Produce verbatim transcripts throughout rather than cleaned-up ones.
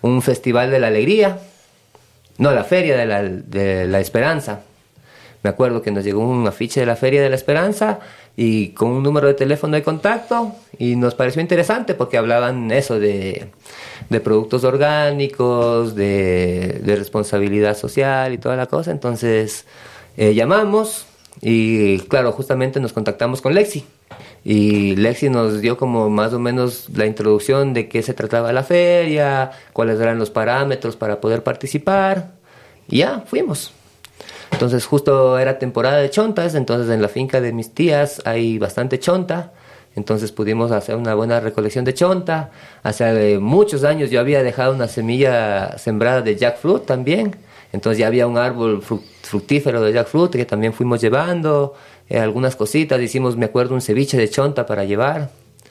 un festival de la alegría, no, la Feria de la, de la Esperanza. Me acuerdo que nos llegó un afiche de la Feria de la Esperanza y con un número de teléfono de contacto, y nos pareció interesante porque hablaban eso de, de productos orgánicos, de, de responsabilidad social y toda la cosa. Entonces eh, llamamos y claro, justamente nos contactamos con Lexi. Y Lexi nos dio como más o menos la introducción de qué se trataba la feria, cuáles eran los parámetros para poder participar, y ya, fuimos. Entonces justo era temporada de chontas, entonces en la finca de mis tías hay bastante chonta, entonces pudimos hacer una buena recolección de chonta. Hace muchos años yo había dejado una semilla sembrada de jackfruit también, entonces ya había un árbol fructífero de jackfruit que también fuimos llevando. Eh, algunas cositas, hicimos, me acuerdo, un ceviche de chonta para llevar,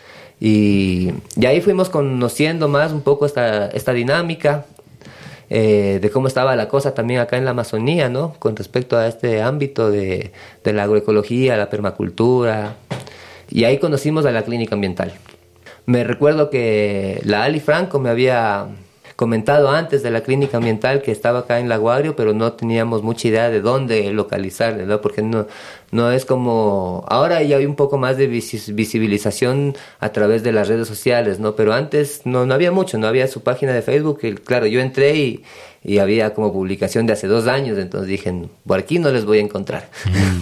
y, y ahí fuimos conociendo más un poco esta, esta dinámica eh, de cómo estaba la cosa también acá en la Amazonía, ¿no? Con respecto a este ámbito de, de la agroecología, la permacultura, y ahí conocimos a la clínica ambiental. Me recuerdo que la Ali Franco me había comentado antes de la clínica ambiental que estaba acá en Lago Agrio, pero no teníamos mucha idea de dónde localizarla, ¿no? Porque no, no es como... Ahora ya hay un poco más de visibilización a través de las redes sociales, ¿no? Pero antes no, no había mucho, no había su página de Facebook. Y, claro, yo entré y, y había como publicación de hace dos años, entonces dije, por aquí no les voy a encontrar.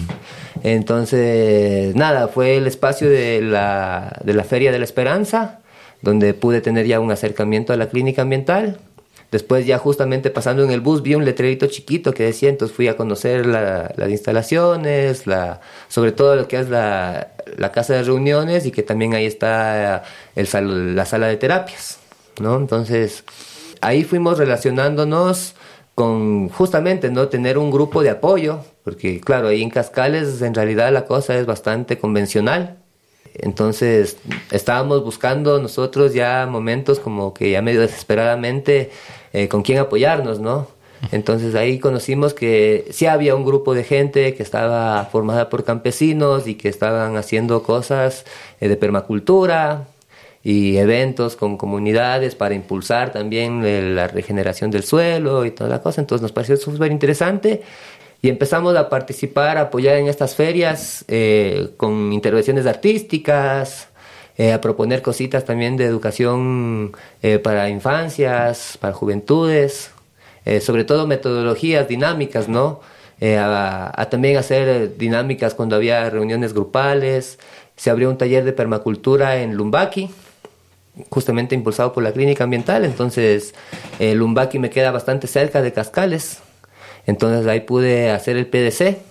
Mm. Entonces, nada, fue el espacio de la, de la Feria de la Esperanza, donde pude tener ya un acercamiento a la clínica ambiental. Después ya justamente pasando en el bus vi un letrerito chiquito que decía, entonces fui a conocer la, las instalaciones, la, sobre todo lo que es la, la casa de reuniones, y que también ahí está el sal, la sala de terapias, ¿no? Entonces ahí fuimos relacionándonos con justamente, ¿no?, tener un grupo de apoyo, porque claro, ahí en Cascales en realidad la cosa es bastante convencional. Entonces estábamos buscando nosotros ya momentos como que ya medio desesperadamente eh, con quién apoyarnos, ¿no? Entonces ahí conocimos que sí había un grupo de gente que estaba formada por campesinos y que estaban haciendo cosas eh, de permacultura y eventos con comunidades para impulsar también eh, la regeneración del suelo y toda la cosa. Entonces nos pareció súper interesante. Y empezamos a participar, a apoyar en estas ferias eh, con intervenciones artísticas, eh, a proponer cositas también de educación eh, para infancias, para juventudes, eh, sobre todo metodologías dinámicas, ¿no? Eh, a, a también hacer dinámicas cuando había reuniones grupales. Se abrió un taller de permacultura en Lumbaki, justamente impulsado por la clínica ambiental. Entonces eh, Lumbaki me queda bastante cerca de Cascales. Entonces ahí pude hacer el P D C.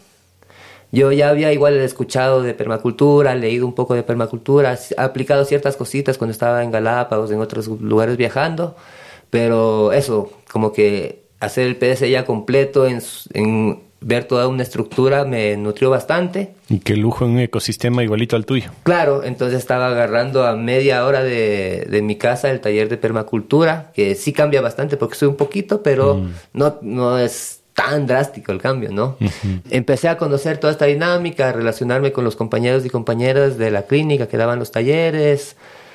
Yo ya había igual escuchado de permacultura, leído un poco de permacultura, aplicado ciertas cositas cuando estaba en Galápagos, en otros lugares viajando, pero eso, como que hacer el P D C ya completo, en, en ver toda una estructura, me nutrió bastante. Y qué lujo en un ecosistema igualito al tuyo. Claro, entonces estaba agarrando a media hora de, de mi casa el taller de permacultura, que sí cambia bastante porque soy un poquito, pero mm. no, no es tan drástico el cambio, ¿no? Uh-huh. Empecé a conocer toda esta dinámica, a relacionarme con los compañeros y compañeras de la clínica que daban los talleres.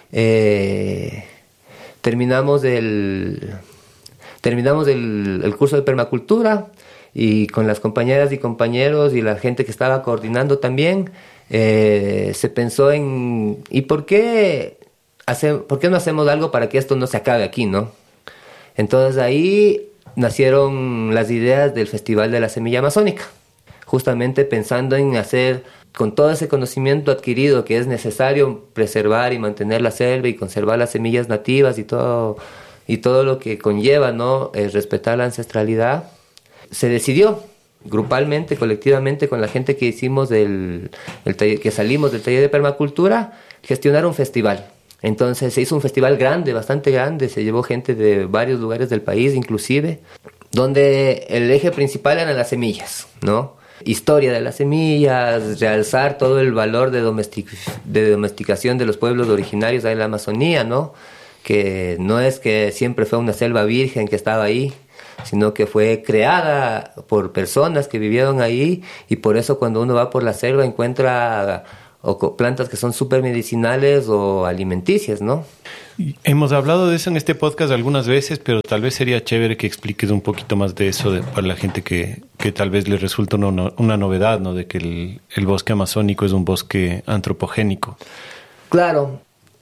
Eh, terminamos el terminamos el, el curso de permacultura, y con las compañeras y compañeros y la gente que estaba coordinando también, eh, se pensó en ¿y por qué, hace, por qué no hacemos algo para que esto no se acabe aquí, ¿no? Entonces ahí nacieron las ideas del Festival de la Semilla Amazónica, justamente pensando en hacer, con todo ese conocimiento adquirido que es necesario preservar y mantener la selva y conservar las semillas nativas y todo, y todo lo que conlleva, ¿no?, eh, respetar la ancestralidad, se decidió grupalmente, colectivamente, con la gente que hicimos del el taller, que salimos del taller de permacultura, gestionar un festival. Entonces se hizo un festival grande, bastante grande, se llevó gente de varios lugares del país inclusive, donde el eje principal eran las semillas, ¿no? Historia de las semillas, realzar todo el valor de, domestic- de domesticación de los pueblos originarios de la Amazonía, ¿no? Que no es que siempre fue una selva virgen que estaba ahí, sino que fue creada por personas que vivieron ahí, y por eso cuando uno va por la selva encuentra o co- plantas que son súper medicinales o alimenticias, ¿no? Y hemos hablado de eso en este podcast algunas veces, pero tal vez sería chévere que expliques un poquito más de eso de, para la gente que, que tal vez le resulta una, una novedad, ¿no? De que el, el bosque amazónico es un bosque antropogénico. Claro,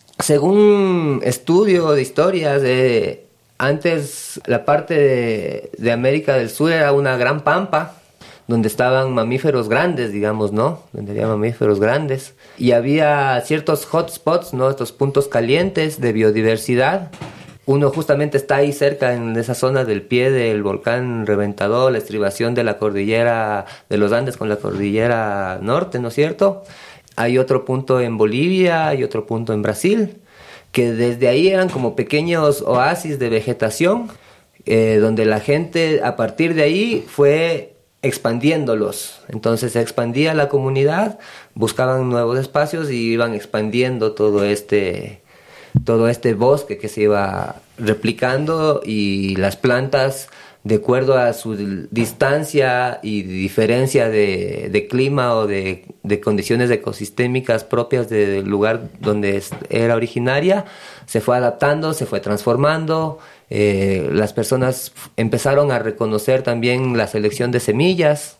según estudio de historias, eh, antes la parte de, de América del Sur era una gran pampa, donde estaban mamíferos grandes, digamos, ¿no? Donde había mamíferos grandes. Y había ciertos hotspots, ¿no? Estos puntos calientes de biodiversidad. Uno justamente está ahí cerca, en esa zona del pie del volcán Reventador, la estribación de la cordillera de los Andes con la cordillera norte, ¿no es cierto? Hay otro punto en Bolivia y otro punto en Brasil, que desde ahí eran como pequeños oasis de vegetación, eh, donde la gente a partir de ahí fue expandiéndolos. Entonces se expandía la comunidad, buscaban nuevos espacios y iban expandiendo todo este, todo este bosque que se iba replicando, y las plantas, de acuerdo a su distancia y diferencia de, de clima o de, de condiciones ecosistémicas propias del lugar donde era originaria, se fue adaptando, se fue transformando. Eh, las personas empezaron a reconocer también la selección de semillas,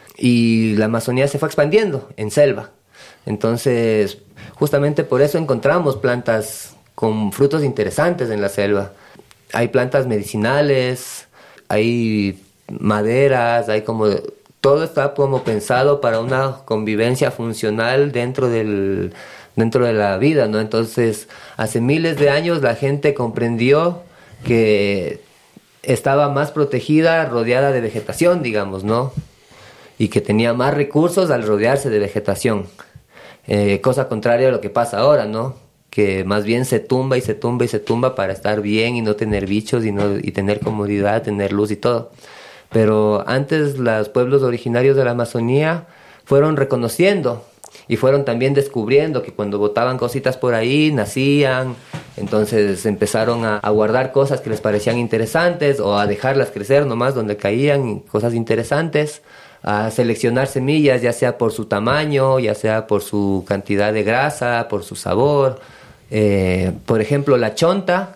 y la Amazonía se fue expandiendo en selva. Entonces, justamente por eso encontramos plantas con frutos interesantes en la selva. Hay plantas medicinales, hay maderas, hay como... Todo está como pensado para una convivencia funcional dentro del, dentro de la vida, ¿no? Entonces, hace miles de años la gente comprendió que estaba más protegida, rodeada de vegetación, digamos, ¿no? Y que tenía más recursos al rodearse de vegetación. Eh, cosa contraria a lo que pasa ahora, ¿no? Que más bien se tumba y se tumba y se tumba para estar bien y no tener bichos y, no, y tener comodidad, tener luz y todo. Pero antes los pueblos originarios de la Amazonía fueron reconociendo y fueron también descubriendo que cuando botaban cositas por ahí, nacían. Entonces empezaron a, a guardar cosas que les parecían interesantes, o a dejarlas crecer nomás donde caían, cosas interesantes, a seleccionar semillas, ya sea por su tamaño, ya sea por su cantidad de grasa, por su sabor. Eh, por ejemplo, la chonta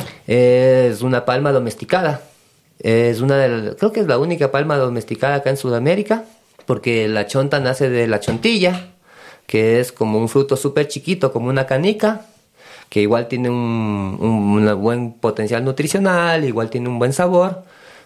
es una palma domesticada. Es una de, creo que es la única palma domesticada acá en Sudamérica, porque la chonta nace de la chontilla, que es como un fruto súper chiquito, como una canica, que igual tiene un, un, un buen potencial nutricional, igual tiene un buen sabor,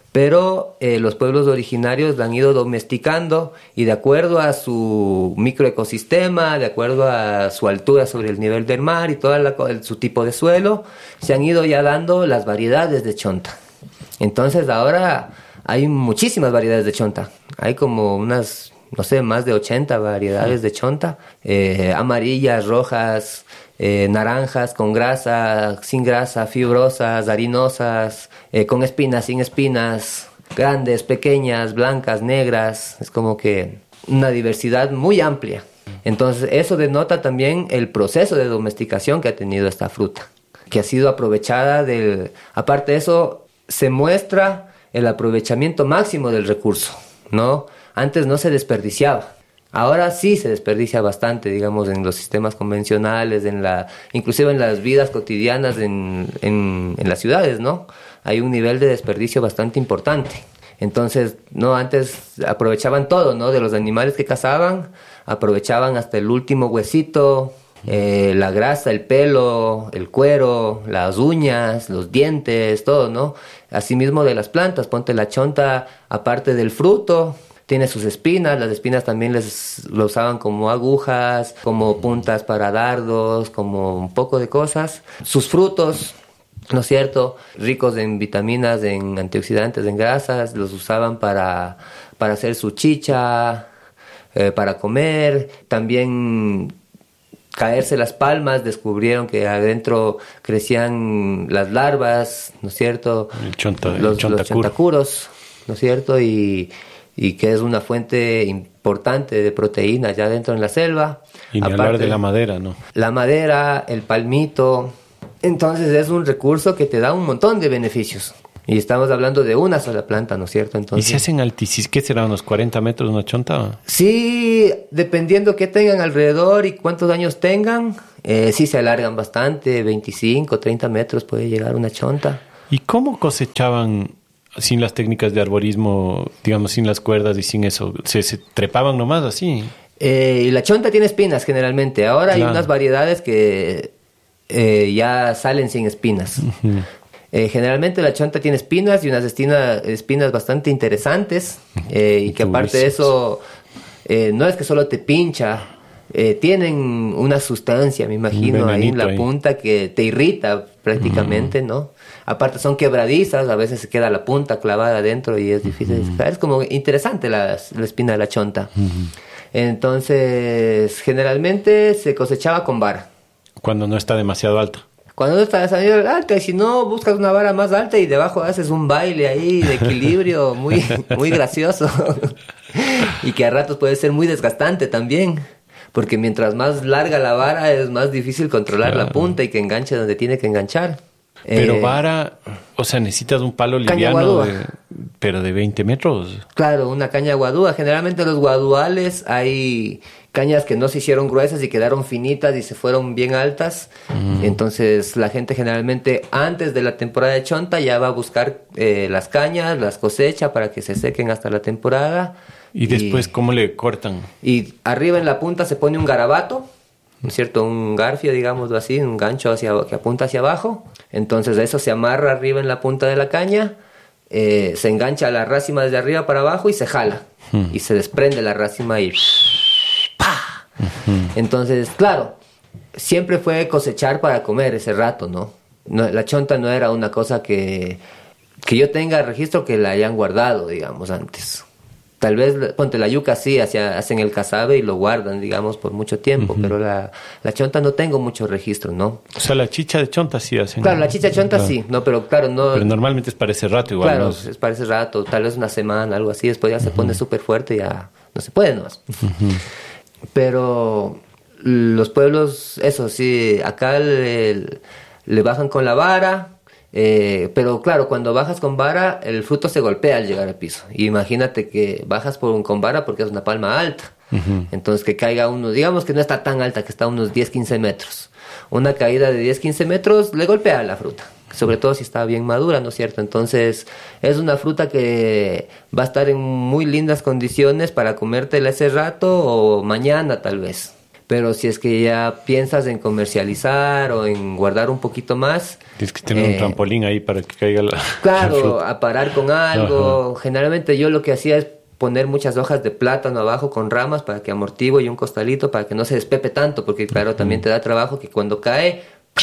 pero eh, los pueblos originarios la han ido domesticando, y de acuerdo a su microecosistema, de acuerdo a su altura sobre el nivel del mar y todo la, su tipo de suelo, se han ido ya dando las variedades de chonta. Entonces ahora hay muchísimas variedades de chonta, hay como unas, no sé, más de ochenta variedades de chonta, eh, amarillas, rojas, eh, naranjas, con grasa, sin grasa, fibrosas, harinosas, eh, con espinas, sin espinas, grandes, pequeñas, blancas, negras. Es como que una diversidad muy amplia. Entonces eso denota también el proceso de domesticación que ha tenido esta fruta, que ha sido aprovechada del... Aparte de eso, se muestra el aprovechamiento máximo del recurso, ¿no? Antes no se desperdiciaba. Ahora sí se desperdicia bastante, digamos, en los sistemas convencionales, en la, inclusive en las vidas cotidianas en, en, en las ciudades, ¿no? Hay un nivel de desperdicio bastante importante. Entonces, no, antes aprovechaban todo, ¿no? De los animales que cazaban, aprovechaban hasta el último huesito, eh, la grasa, el pelo, el cuero, las uñas, los dientes, todo, ¿no? Asimismo de las plantas, ponte la chonta, aparte del fruto, tiene sus espinas. Las espinas también les lo usaban como agujas, como puntas para dardos, como un poco de cosas. Sus frutos, ¿no es cierto?, ricos en vitaminas, en antioxidantes, en grasas, los usaban para, para hacer su chicha, eh, para comer. También caerse las palmas, descubrieron que adentro crecían las larvas, ¿no es cierto?, el chonta, los, el los chontacuro. chontacuros, ¿no es cierto?, y... y que es una fuente importante de proteínas ya dentro en la selva. Y ni hablar de la madera, ¿no? La madera, el palmito. Entonces es un recurso que te da un montón de beneficios. Y estamos hablando de una sola planta, ¿no es cierto? Entonces, ¿y se hacen altísimos? ¿Qué será? ¿Unos cuarenta metros una chonta? Sí, dependiendo qué tengan alrededor y cuántos años tengan, eh, sí se alargan bastante, veinticinco, treinta metros puede llegar una chonta. ¿Y cómo cosechaban sin las técnicas de arborismo, digamos, sin las cuerdas y sin eso? ¿Se, se trepaban nomás así? Eh, y la chonta tiene espinas generalmente. Ahora claro. Hay unas variedades que eh, ya salen sin espinas. Uh-huh. Eh, generalmente la chonta tiene espinas y unas espinas, espinas bastante interesantes eh, y que aparte de eso eh, no es que solo te pincha, eh, tienen una sustancia, me imagino, ahí en la ahí. punta que te irrita prácticamente, uh-huh. ¿no? Aparte son quebradizas, a veces se queda la punta clavada adentro y es difícil uh-huh. de sacar. Es como interesante la, la espina de la chonta. Uh-huh. Entonces, generalmente se cosechaba con vara. Cuando no está demasiado alta. Cuando no está demasiado alta, y si no, buscas una vara más alta y debajo haces un baile ahí de equilibrio muy, muy gracioso. Y que a ratos puede ser muy desgastante también. Porque mientras más larga la vara, es más difícil controlar claro. la punta y que enganche donde tiene que enganchar. Pero eh, vara, o sea, necesitas un palo liviano, de, pero de veinte metros. Claro, una caña guadúa. Generalmente los guaduales hay cañas que no se hicieron gruesas y quedaron finitas y se fueron bien altas. Mm. Entonces la gente generalmente antes de la temporada de chonta ya va a buscar eh, las cañas, las cosecha para que se sequen hasta la temporada. ¿Y después y, cómo le cortan? Y arriba en la punta se pone un garabato, ¿no es cierto? Un garfio, digámoslo así, un gancho hacia, que apunta hacia abajo. Entonces eso se amarra arriba en la punta de la caña, eh, se engancha la rácima desde arriba para abajo y se jala. Uh-huh. Y se desprende la rácima y ¡pah! Uh-huh. Entonces, claro, siempre fue cosechar para comer ese rato, ¿no? no la chonta no era una cosa que, que yo tenga registro que la hayan guardado, digamos, antes. Tal vez, ponte, la yuca sí, hacia, hacen el casabe y lo guardan, digamos, por mucho tiempo, uh-huh. pero la, la chonta no tengo mucho registro, ¿no? O sea, la chicha de chonta sí hacen. Claro, la chicha de chonta claro. sí, no, pero claro, no... Pero normalmente es para ese rato igual. Claro, ¿no? es para ese rato, tal vez una semana, algo así, después ya uh-huh. se pone súper fuerte y ya no se puede nomás. Uh-huh. Pero los pueblos, eso sí, acá le, le bajan con la vara... Eh, pero claro, cuando bajas con vara, el fruto se golpea al llegar al piso. Y imagínate que bajas por un, con vara porque es una palma alta. Uh-huh. Entonces que caiga uno, digamos que no está tan alta, que está a unos diez, quince metros. Una caída de diez, quince metros le golpea la fruta. Sobre todo si está bien madura, ¿no es cierto? Entonces es una fruta que va a estar en muy lindas condiciones para comértela ese rato o mañana tal vez. Pero si es que ya piensas en comercializar o en guardar un poquito más... Tienes que tener eh, un trampolín ahí para que caiga la... Claro, la a parar con algo. Ajá. Generalmente yo lo que hacía es poner muchas hojas de plátano abajo con ramas para que amortigue y un costalito para que no se despepe tanto, porque claro, uh-huh. también te da trabajo que cuando cae...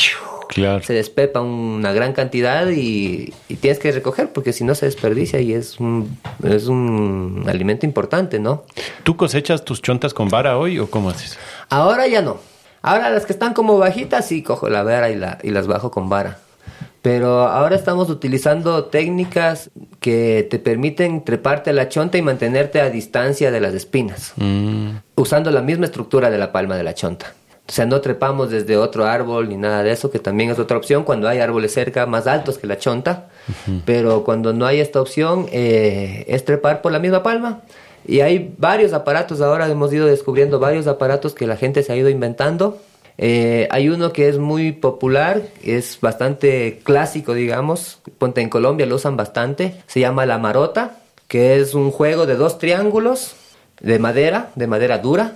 Claro. Se despepa una gran cantidad y, y tienes que recoger porque si no se desperdicia y es un, es un alimento importante, ¿no? ¿Tú cosechas tus chontas con vara hoy o cómo haces? Ahora ya no. Ahora las que están como bajitas sí cojo la vara y, la, y las bajo con vara. Pero ahora estamos utilizando técnicas que te permiten treparte a la chonta y mantenerte a distancia de las espinas, mm. usando la misma estructura de la palma de la chonta. O sea, no trepamos desde otro árbol ni nada de eso, que también es otra opción cuando hay árboles cerca más altos que la chonta. Uh-huh. Pero cuando no hay esta opción, eh, es trepar por la misma palma. Y hay varios aparatos, ahora hemos ido descubriendo varios aparatos que la gente se ha ido inventando. Eh, hay uno que es muy popular, es bastante clásico, digamos. Ponte, en Colombia lo usan bastante. Se llama la marota, que es un juego de dos triángulos de madera, de madera dura.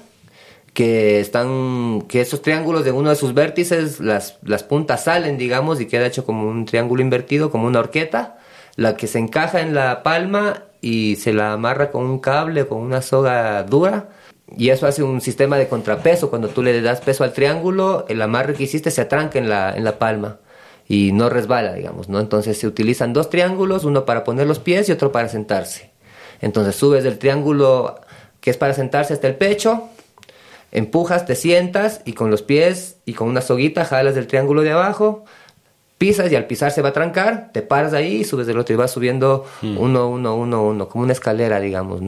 Que están, que esos triángulos de uno de sus vértices, las, las puntas salen, digamos, y queda hecho como un triángulo invertido, como una horqueta, la que se encaja en la palma y se la amarra con un cable, con una soga dura, y eso hace un sistema de contrapeso. Cuando tú le das peso al triángulo, el amarre que hiciste se atranca en la, en la palma y no resbala, digamos, ¿no? Entonces se utilizan dos triángulos, uno para poner los pies y otro para sentarse. Entonces subes del triángulo que es para sentarse hasta el pecho, empujas, te sientas y con los pies y con una soguita jalas del triángulo de abajo, pisas y al pisar se va a trancar, te paras ahí y subes del otro y vas subiendo mm. uno, uno, uno, uno, como una escalera, digamos, ¿no?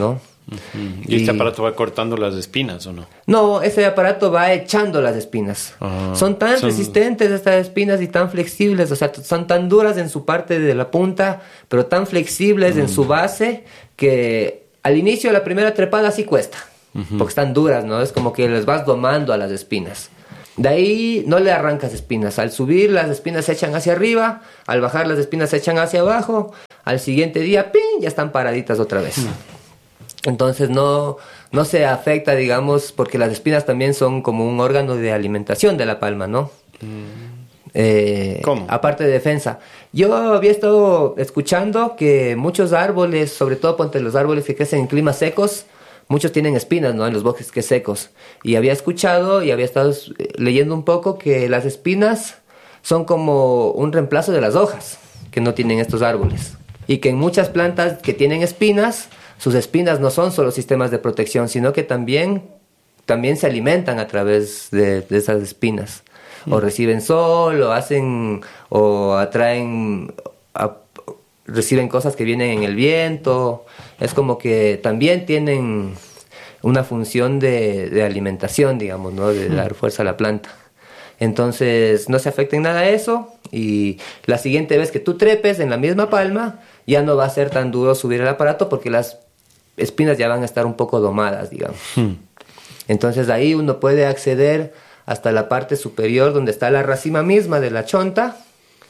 Uh-huh. ¿Y, ¿Y este aparato va cortando las espinas o no? No, ese aparato va echando las espinas. Uh-huh. Son tan son... resistentes estas espinas y tan flexibles, o sea, son tan duras en su parte de la punta, pero tan flexibles uh-huh. en su base que al inicio la primera trepada sí cuesta, uh-huh. porque están duras, ¿no? Es como que les vas domando a las espinas. De ahí no le arrancas espinas. Al subir las espinas se echan hacia arriba, al bajar las espinas se echan hacia abajo, al siguiente día, ¡pin!, ya están paraditas otra vez. Uh-huh. Entonces no, no se afecta, digamos, porque las espinas también son como un órgano de alimentación de la palma, ¿no? Mm. Eh, ¿Cómo? Aparte de defensa. Yo había estado escuchando que muchos árboles, sobre todo ponte los árboles que crecen en climas secos, muchos tienen espinas, ¿no? En los bosques secos. Y había escuchado y había estado leyendo un poco que las espinas son como un reemplazo de las hojas que no tienen estos árboles. Y que en muchas plantas que tienen espinas, sus espinas no son solo sistemas de protección, sino que también, también se alimentan a través de, de esas espinas. Mm. O reciben sol, o hacen, o atraen, a, reciben cosas que vienen en el viento. Es como que también tienen una función de, de alimentación, digamos, ¿no? De mm. dar fuerza a la planta. Entonces, no se afecta en nada eso, y la siguiente vez que tú trepes en la misma palma, ya no va a ser tan duro subir el aparato porque las espinas ya van a estar un poco domadas, digamos. Hmm. Entonces ahí uno puede acceder hasta la parte superior donde está la racima misma de la chonta,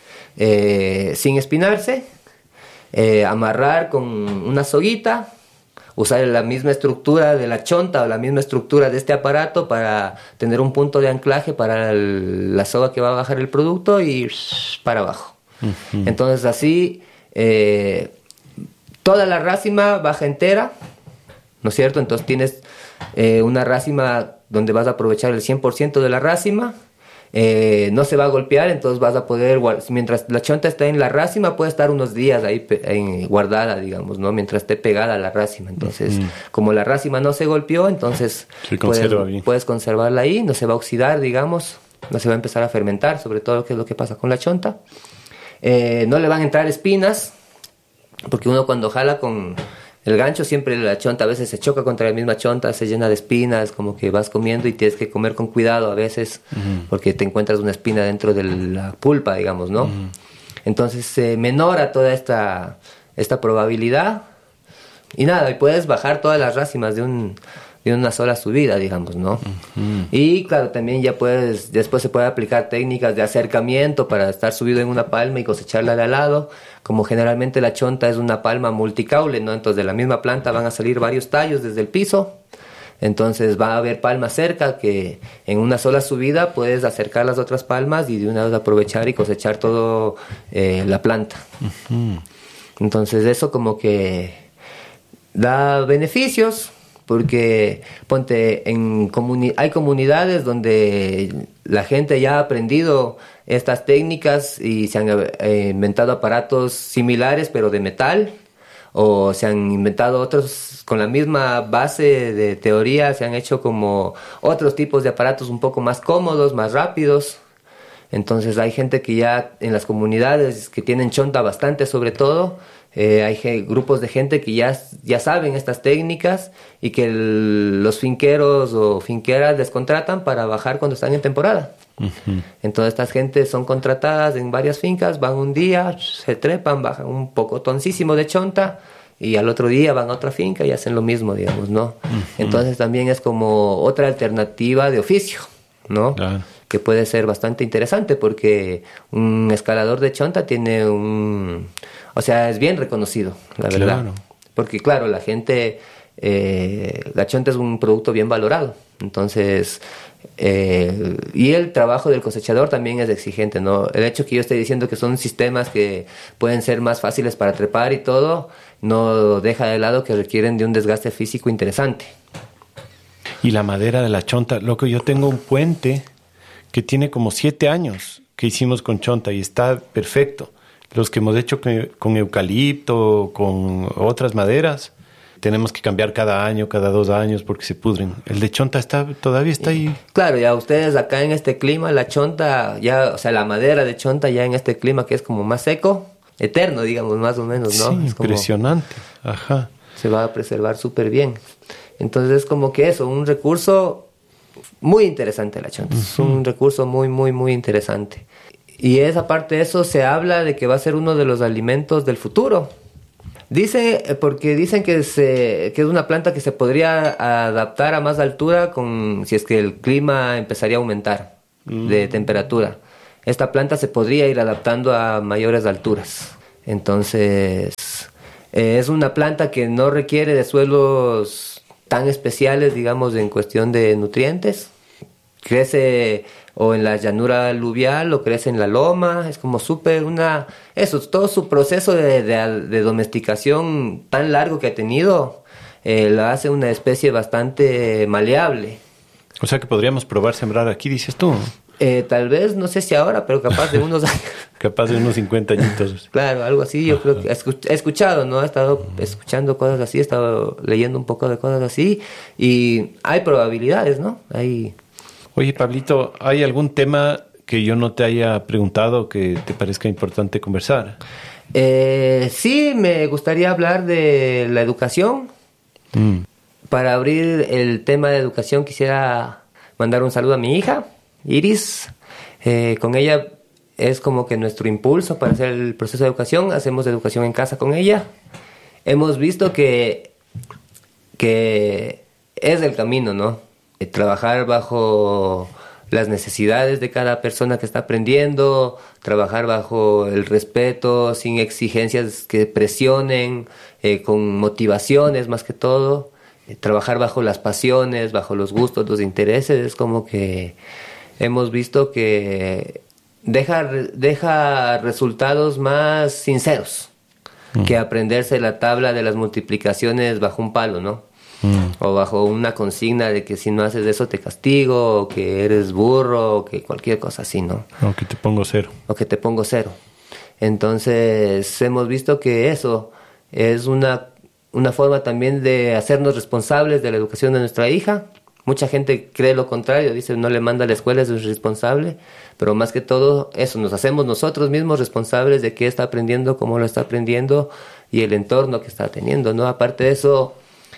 eh, sin espinarse, eh, amarrar con una soguita, usar la misma estructura de la chonta o la misma estructura de este aparato para tener un punto de anclaje para el, la soga que va a bajar el producto y para abajo. Uh-huh. Entonces así... Eh, toda la racima baja entera, ¿no es cierto? Entonces tienes eh, una racima donde vas a aprovechar el cien por ciento de la racima, eh, no se va a golpear, entonces vas a poder, mientras la chonta está en la racima, puede estar unos días ahí pe- en, guardada, digamos, ¿no? Mientras esté pegada a la racima. Entonces, mm. como la racima no se golpeó, entonces puedes, puedes conservarla ahí, no se va a oxidar, digamos, no se va a empezar a fermentar, sobre todo que es lo que pasa con la chonta. Eh, no le van a entrar espinas, porque uno cuando jala con el gancho siempre la chonta a veces se choca contra la misma chonta, se llena de espinas, como que vas comiendo y tienes que comer con cuidado a veces, uh-huh. porque te encuentras una espina dentro de la pulpa, digamos, ¿no? Uh-huh. Entonces se eh, menora toda esta, esta probabilidad y nada, y puedes bajar todas las rácimas de un... de una sola subida, digamos, ¿no? Uh-huh. Y claro, también ya puedes, después se puede aplicar técnicas de acercamiento para estar subido en una palma y cosecharla de al lado, como generalmente la chonta es una palma multicaule, ¿no? Entonces de la misma planta van a salir varios tallos desde el piso, entonces va a haber palmas cerca que en una sola subida puedes acercar las otras palmas y de una vez aprovechar y cosechar todo eh, la planta. Uh-huh. Entonces eso como que da beneficios, porque ponte en comuni- hay comunidades donde la gente ya ha aprendido estas técnicas y se han eh, inventado aparatos similares pero de metal, o se han inventado otros con la misma base de teoría, se han hecho como otros tipos de aparatos un poco más cómodos, más rápidos. Entonces hay gente que ya en las comunidades que tienen chonta bastante, sobre todo, Eh, hay ge- grupos de gente que ya, ya saben estas técnicas y que el, los finqueros o finqueras les contratan para bajar cuando están en temporada. Uh-huh. Entonces estas gentes son contratadas en varias fincas, van un día, se trepan, bajan un pocotoncísimo de chonta y al otro día van a otra finca y hacen lo mismo, digamos, ¿no? Uh-huh. Entonces también es como otra alternativa de oficio, ¿no? Claro. Que puede ser bastante interesante porque un escalador de chonta tiene un... O sea, es bien reconocido, la claro. verdad. Porque, claro, la gente... Eh, la chonta es un producto bien valorado. Entonces... Eh, y el trabajo del cosechador también es exigente, ¿no? El hecho que yo esté diciendo que son sistemas que pueden ser más fáciles para trepar y todo, no deja de lado que requieren de un desgaste físico interesante. Y la madera de la chonta... Loco, yo tengo un puente que tiene como siete años que hicimos con chonta y está perfecto. Los que hemos hecho con, con eucalipto, con otras maderas, tenemos que cambiar cada año, cada dos años porque se pudren. El de chonta está todavía está ahí. Claro, ya ustedes acá en este clima, la chonta, ya, o sea, la madera de chonta ya en este clima que es como más seco, eterno, digamos, más o menos, ¿no? Sí, es como... impresionante. Ajá. se va a preservar súper bien. Entonces es como que eso, un recurso muy interesante la chonta, uh-huh. Es un recurso muy, muy, muy interesante. Y es aparte de eso, se habla de que va a ser uno de los alimentos del futuro. Dice, porque dicen que, se, que es una planta que se podría adaptar a más altura con, si es que el clima empezaría a aumentar uh-huh. de temperatura. Esta planta se podría ir adaptando a mayores alturas. Entonces, eh, es una planta que no requiere de suelos tan especiales, digamos, en cuestión de nutrientes. Crece o en la llanura aluvial o crece en la loma. Es como súper una... Eso, todo su proceso de, de, de domesticación tan largo que ha tenido, eh, la hace una especie bastante maleable. O sea que podríamos probar sembrar aquí, dices tú. Eh, tal vez, no sé si ahora, pero capaz de unos años. Capaz de unos cincuenta añitos. Claro, algo así. Yo Ajá. creo que he escuchado, ¿no? He estado escuchando cosas así, he estado leyendo un poco de cosas así. Y hay probabilidades, ¿no? Hay... Oye, Pablito, ¿hay algún tema que yo no te haya preguntado que te parezca importante conversar? Eh, sí, me gustaría hablar de la educación. Mm. Para abrir el tema de educación quisiera mandar un saludo a mi hija, Iris. Eh, con ella es como que nuestro impulso para hacer el proceso de educación. Hacemos educación en casa con ella. Hemos visto que, que es el camino, ¿no? Trabajar bajo las necesidades de cada persona que está aprendiendo, trabajar bajo el respeto, sin exigencias que presionen, eh, con motivaciones más que todo, eh, trabajar bajo las pasiones, bajo los gustos, los intereses. Es como que hemos visto que deja, deja resultados más sinceros mm. que aprenderse la tabla de las multiplicaciones bajo un palo, ¿no? Mm. O bajo una consigna de que si no haces eso te castigo, o que eres burro, o que cualquier cosa así, ¿no? O que te pongo cero. O que te pongo cero. Entonces hemos visto que eso es una, una forma también de hacernos responsables de la educación de nuestra hija. Mucha gente cree lo contrario, dice no le manda a la escuela, es irresponsable, pero más que todo eso, nos hacemos nosotros mismos responsables de qué está aprendiendo, cómo lo está aprendiendo y el entorno que está teniendo, ¿no? Aparte de eso,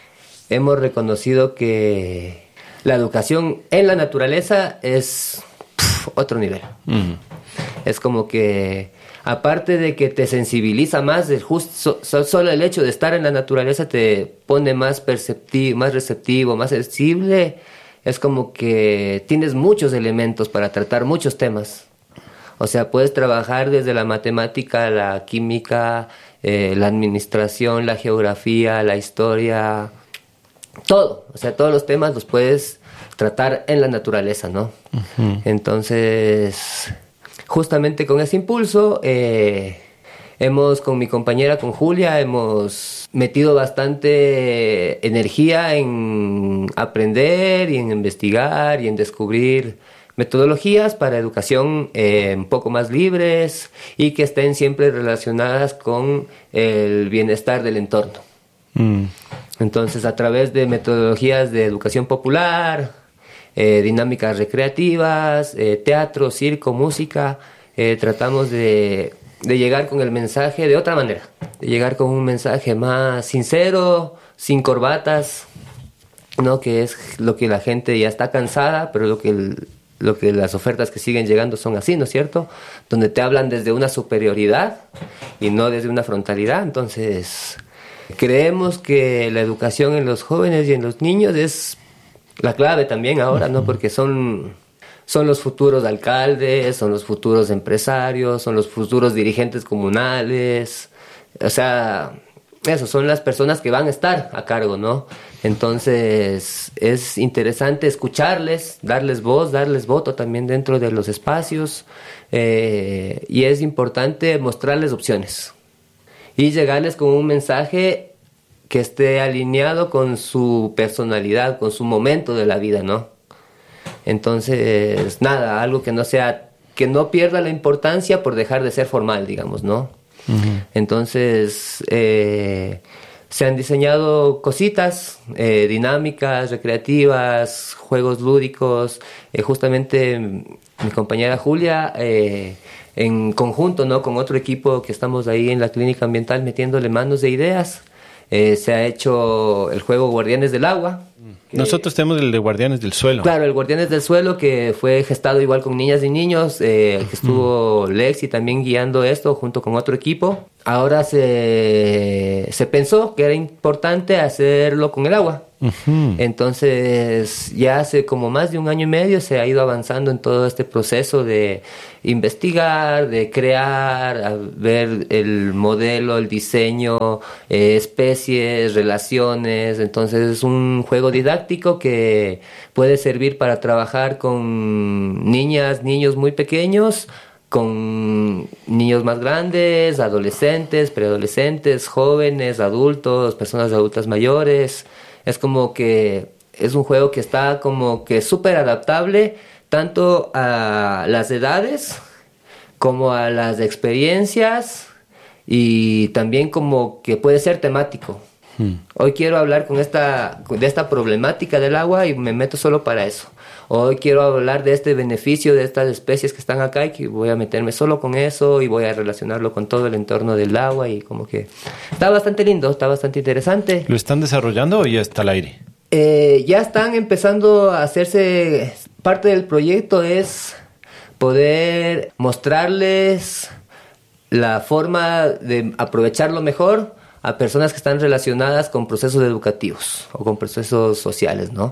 hemos reconocido que la educación en la naturaleza es pff, otro nivel. Mm. Es como que, aparte de que te sensibiliza más, el justo, so, solo el hecho de estar en la naturaleza te pone más perceptivo, más receptivo, más sensible. Es como que tienes muchos elementos para tratar muchos temas. O sea, puedes trabajar desde la matemática, la química, eh, la administración, la geografía, la historia... Todo, o sea, todos los temas los puedes tratar en la naturaleza, ¿no? Uh-huh. Entonces, justamente con ese impulso, eh, hemos, con mi compañera, con Julia, hemos metido bastante energía en aprender y en investigar y en descubrir metodologías para educación eh, un poco más libres y que estén siempre relacionadas con el bienestar del entorno. Mm. Entonces, a través de metodologías de educación popular, eh, dinámicas recreativas, eh, teatro, circo, música, eh, tratamos de, de llegar con el mensaje de otra manera, de llegar con un mensaje más sincero, sin corbatas, ¿no? Que es lo que la gente ya está cansada, pero lo que, el, lo que las ofertas que siguen llegando son así, ¿no es cierto? Donde te hablan desde una superioridad y no desde una frontalidad. Entonces... creemos que la educación en los jóvenes y en los niños es la clave también ahora, ¿no? Porque son, son los futuros alcaldes, son los futuros empresarios, son los futuros dirigentes comunales. O sea, eso, son las personas que van a estar a cargo, ¿no? Entonces, es interesante escucharles, darles voz, darles voto también dentro de los espacios. Eh, y es importante mostrarles opciones. Y llegarles con un mensaje que esté alineado con su personalidad, con su momento de la vida, ¿no? Entonces, nada, algo que no sea, que no pierda la importancia por dejar de ser formal, digamos, ¿no? Uh-huh. Entonces, eh, se han diseñado cositas, eh, dinámicas, recreativas, juegos lúdicos. Eh, justamente mi compañera Julia... Eh, en conjunto, ¿no? Con otro equipo que estamos ahí en la clínica ambiental metiéndole manos de ideas, Eh, se ha hecho el juego Guardianes del Agua. Que, nosotros tenemos el de Guardianes del Suelo. Claro, el Guardianes del Suelo, que fue gestado igual con niñas y niños, eh, que estuvo uh-huh. Lexi también guiando esto junto con otro equipo. Ahora se, se pensó que era importante hacerlo con el agua. Uh-huh. Entonces ya hace como más de un año y medio se ha ido avanzando en todo este proceso de investigar, de crear, a ver el modelo, el diseño, eh, especies, relaciones. Entonces es un juego didáctico que puede servir para trabajar con niñas, niños muy pequeños, con niños más grandes, adolescentes, preadolescentes, jóvenes, adultos, personas adultas mayores. Es como que es un juego que está como que súper adaptable tanto a las edades como a las experiencias y también como que puede ser temático. Hmm. Hoy quiero hablar con esta, de esta problemática del agua y me meto solo para eso. Hoy quiero hablar de este beneficio de estas especies que están acá y que voy a meterme solo con eso y voy a relacionarlo con todo el entorno del agua y como que está bastante lindo, está bastante interesante. ¿Lo están desarrollando o ya está al aire? Eh, ya están empezando a hacerse, parte del proyecto es poder mostrarles la forma de aprovecharlo mejor a personas que están relacionadas con procesos educativos o con procesos sociales, ¿no?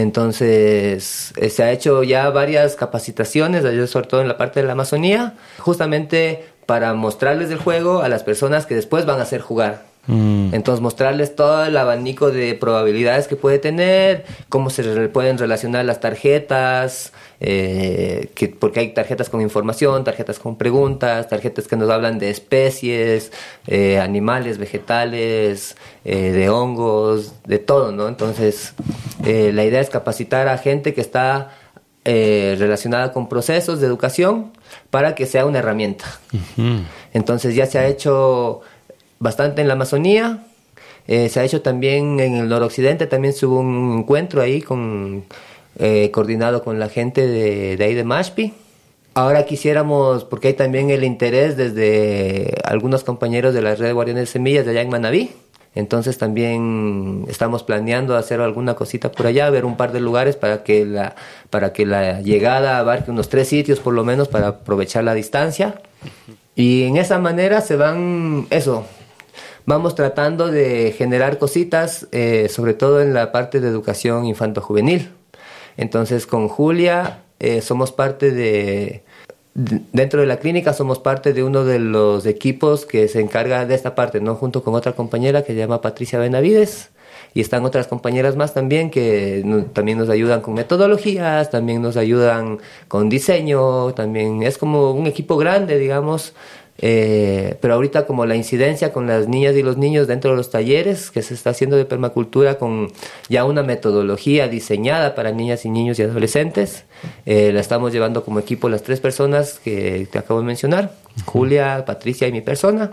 Entonces, eh, se ha hecho ya varias capacitaciones, sobre todo en la parte de la Amazonía, justamente para mostrarles el juego a las personas que después van a hacer jugar. Mm. Entonces, mostrarles todo el abanico de probabilidades que puede tener, cómo se re- pueden relacionar las tarjetas, eh, que, porque hay tarjetas con información, tarjetas con preguntas, tarjetas que nos hablan de especies, eh, animales, vegetales, eh, de hongos, de todo, ¿no? Entonces, eh, la idea es capacitar a gente que está eh, relacionada con procesos de educación para que sea una herramienta. Uh-huh. Entonces, ya se ha hecho bastante en la Amazonía, eh, se ha hecho también en el noroccidente, también se hubo un encuentro ahí con, eh, coordinado con la gente de, de ahí de Mashpi. Ahora quisiéramos, porque hay también el interés desde algunos compañeros de la red de Guardianes de Semillas de allá en Manabí, entonces también estamos planeando hacer alguna cosita por allá, ver un par de lugares para que la, para que la llegada abarque unos tres sitios por lo menos para aprovechar la distancia. Y en esa manera se van, eso, vamos tratando de generar cositas, eh, sobre todo en la parte de educación infanto-juvenil. Entonces, con Julia eh, somos parte de, de... Dentro de la clínica somos parte de uno de los equipos que se encarga de esta parte, ¿no? Junto con otra compañera que se llama Patricia Benavides. Y están otras compañeras más también que no, también nos ayudan con metodologías, también nos ayudan con diseño, también es como un equipo grande, digamos. Eh, pero ahorita como la incidencia con las niñas y los niños dentro de los talleres que se está haciendo de permacultura con ya una metodología diseñada para niñas y niños y adolescentes, eh, la estamos llevando como equipo las tres personas que te acabo de mencionar, Julia, Patricia y mi persona.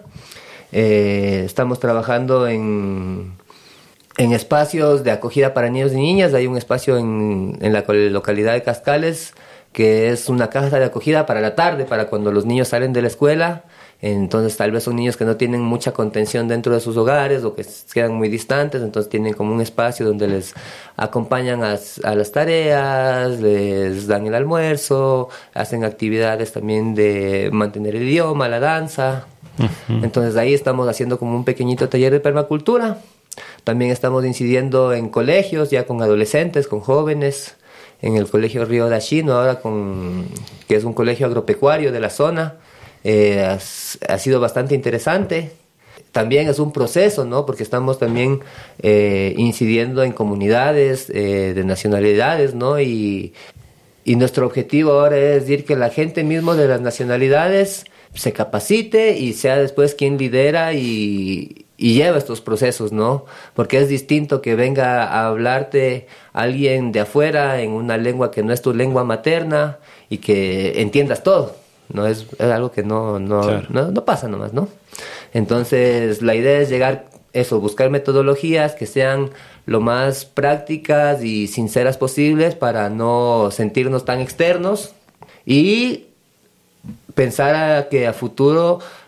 Eh, estamos trabajando en, en espacios de acogida para niños y niñas. Hay un espacio en, en la localidad de Cascales que es una casa de acogida para la tarde, para cuando los niños salen de la escuela. Entonces tal vez son niños que no tienen mucha contención dentro de sus hogares o que quedan muy distantes, entonces tienen como un espacio donde les acompañan a, a las tareas, les dan el almuerzo, hacen actividades también de mantener el idioma, la danza. Uh-huh. Entonces ahí estamos haciendo como un pequeñito taller de permacultura. También estamos incidiendo en colegios, ya con adolescentes, con jóvenes, en el colegio Río de Achino, ahora con, que es un colegio agropecuario de la zona. Eh, ha, ha sido bastante interesante. También es un proceso, ¿no? Porque estamos también eh, incidiendo en comunidades eh, de nacionalidades, ¿no? Y, y nuestro objetivo ahora es decir que la gente mismo de las nacionalidades se capacite y sea después quien lidera y, y lleva estos procesos, ¿no? Porque es distinto que venga a hablarte alguien de afuera en una lengua que no es tu lengua materna y que entiendas todo. No es, es algo que no, no, claro. no, no pasa nomás, ¿no? Entonces, la idea es llegar, eso, buscar metodologías que sean lo más prácticas y sinceras posibles para no sentirnos tan externos y pensar a que a futuro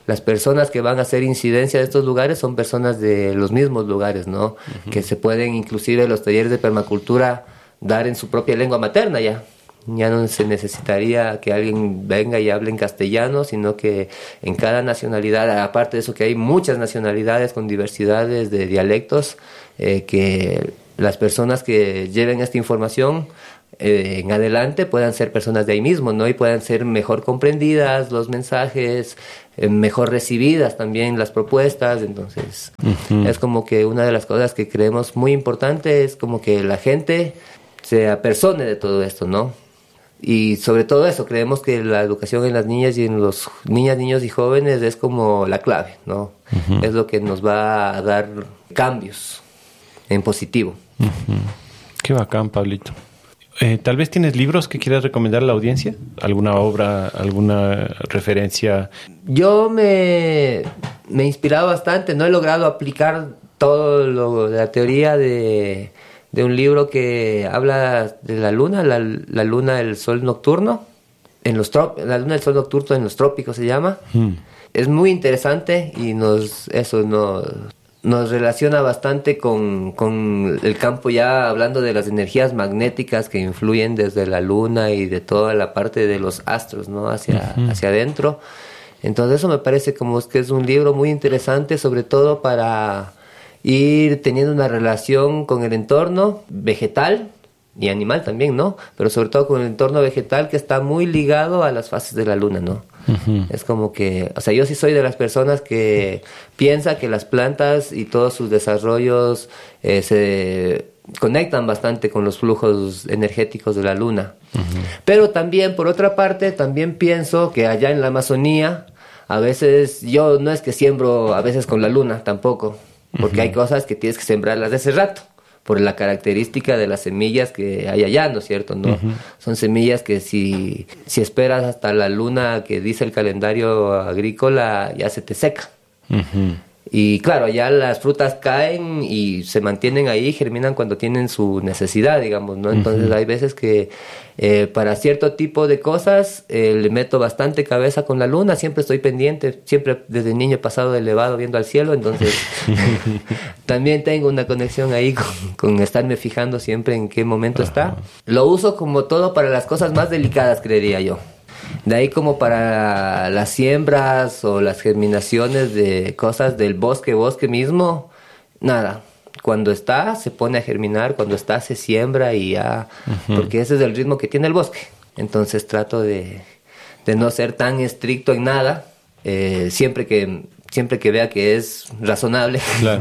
las personas que van a hacer incidencia de estos lugares son personas de los mismos lugares, ¿no? Uh-huh. Que se pueden, inclusive los talleres de permacultura, dar en su propia lengua materna ya. Ya no se necesitaría que alguien venga y hable en castellano, sino que en cada nacionalidad, aparte de eso que hay muchas nacionalidades con diversidades de dialectos, eh, que las personas que lleven esta información Eh, en adelante puedan ser personas de ahí mismo, ¿no? Y puedan ser mejor comprendidas los mensajes, eh, mejor recibidas también las propuestas. Entonces, uh-huh. es como que una de las cosas que creemos muy importante es como que la gente se apersone de todo esto, ¿no? Y sobre todo eso, creemos que la educación en las niñas y en los niñas, niños y jóvenes es como la clave, ¿no? Uh-huh. Es lo que nos va a dar cambios en positivo. Uh-huh. Qué bacán, Pablito. Eh, tal vez tienes libros que quieras recomendar a la audiencia, alguna obra, alguna referencia. Yo me, me he inspirado bastante, no he logrado aplicar todo lo de la teoría de, de un libro que habla de la luna, la, la luna del sol nocturno, en los trop, la luna del sol nocturno en los trópicos se llama. Hmm. Es muy interesante y nos eso nos nos relaciona bastante con, con el campo, ya hablando de las energías magnéticas que influyen desde la luna y de toda la parte de los astros, ¿no? Hacia, uh-huh. hacia adentro. Entonces eso me parece como que es un libro muy interesante, sobre todo para ir teniendo una relación con el entorno vegetal y animal también, ¿no? Pero sobre todo con el entorno vegetal que está muy ligado a las fases de la luna, ¿no? Uh-huh. Es como que, o sea, yo sí soy de las personas que piensa que las plantas y todos sus desarrollos eh, se conectan bastante con los flujos energéticos de la luna. Uh-huh. Pero también, por otra parte, también pienso que allá en la Amazonía, a veces, yo no es que siembro a veces con la luna tampoco, porque uh-huh. hay cosas que tienes que sembrarlas de ese rato, por la característica de las semillas que hay allá, ¿no es cierto? ¿No? Uh-huh. Son semillas que si, si esperas hasta la luna que dice el calendario agrícola, ya se te seca. Uh-huh. Y claro, allá las frutas caen y se mantienen ahí, germinan cuando tienen su necesidad, digamos, ¿no? Entonces uh-huh. hay veces que eh, para cierto tipo de cosas eh, le meto bastante cabeza con la luna, siempre estoy pendiente, siempre desde niño he pasado elevado viendo al cielo, entonces también tengo una conexión ahí con, con estarme fijando siempre en qué momento uh-huh. está. Lo uso como todo para las cosas más delicadas, creería yo. De ahí como para las siembras o las germinaciones de cosas del bosque, bosque mismo, nada. Cuando está, se pone a germinar, cuando está, se siembra y ya, uh-huh. porque ese es el ritmo que tiene el bosque. Entonces trato de, de no ser tan estricto en nada, eh, siempre que siempre que vea que es razonable, claro.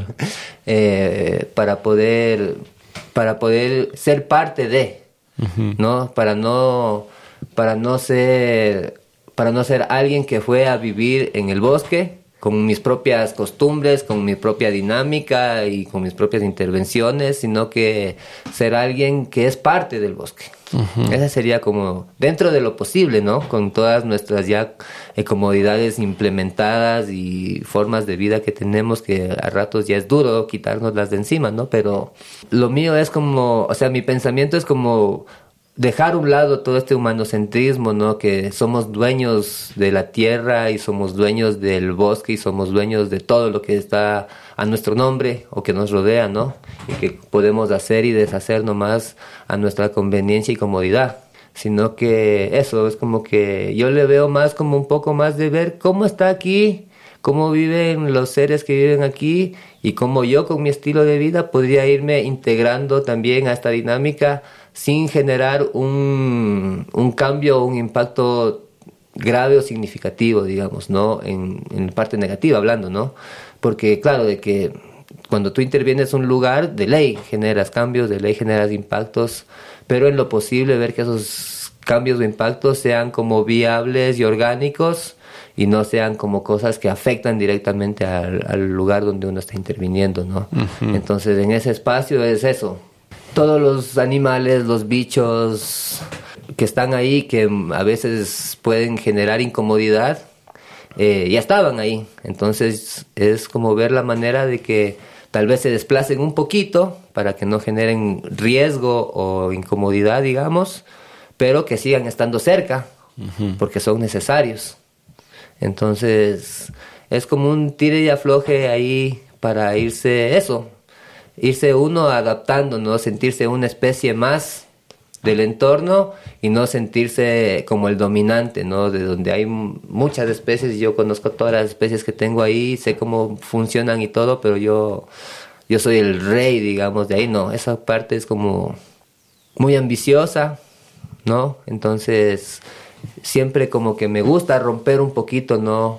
eh, para poder para poder ser parte de, uh-huh. ¿no? Para no para no ser para no ser alguien que fue a vivir en el bosque con mis propias costumbres, con mi propia dinámica y con mis propias intervenciones, sino que ser alguien que es parte del bosque. Uh-huh. Esa sería como dentro de lo posible, ¿no? Con todas nuestras ya eh, comodidades implementadas y formas de vida que tenemos, que a ratos ya es duro quitárnoslas de encima, ¿no? Pero lo mío es como, o sea, mi pensamiento es como dejar a un lado todo este humanocentrismo, ¿no? Que somos dueños de la tierra y somos dueños del bosque y somos dueños de todo lo que está a nuestro nombre o que nos rodea, ¿no? Y que podemos hacer y deshacer nomás a nuestra conveniencia y comodidad. Sino que eso es como que yo le veo más como un poco más de ver cómo está aquí, cómo viven los seres que viven aquí y cómo yo con mi estilo de vida podría irme integrando también a esta dinámica sin generar un, un cambio o un impacto grave o significativo, digamos, ¿no? En, en parte negativa hablando, ¿no? Porque claro, de que cuando tú intervienes en un lugar, de ley generas cambios, de ley generas impactos, pero en lo posible ver que esos cambios o impactos sean como viables y orgánicos y no sean como cosas que afectan directamente al, al lugar donde uno está interviniendo, ¿no? Uh-huh. Entonces, en ese espacio es eso. Todos los animales, los bichos que están ahí, que a veces pueden generar incomodidad, eh, ya estaban ahí. Entonces es como ver la manera de que tal vez se desplacen un poquito para que no generen riesgo o incomodidad, digamos, pero que sigan estando cerca, uh-huh. porque son necesarios. Entonces es como un tire y afloje ahí para irse, eso, irse uno adaptando, ¿no? Sentirse una especie más del entorno y no sentirse como el dominante, ¿no? De donde hay muchas especies y yo conozco todas las especies que tengo ahí, sé cómo funcionan y todo, pero yo, yo soy el rey, digamos, de ahí, no, esa parte es como muy ambiciosa, ¿no? Entonces, siempre como que me gusta romper un poquito, ¿no?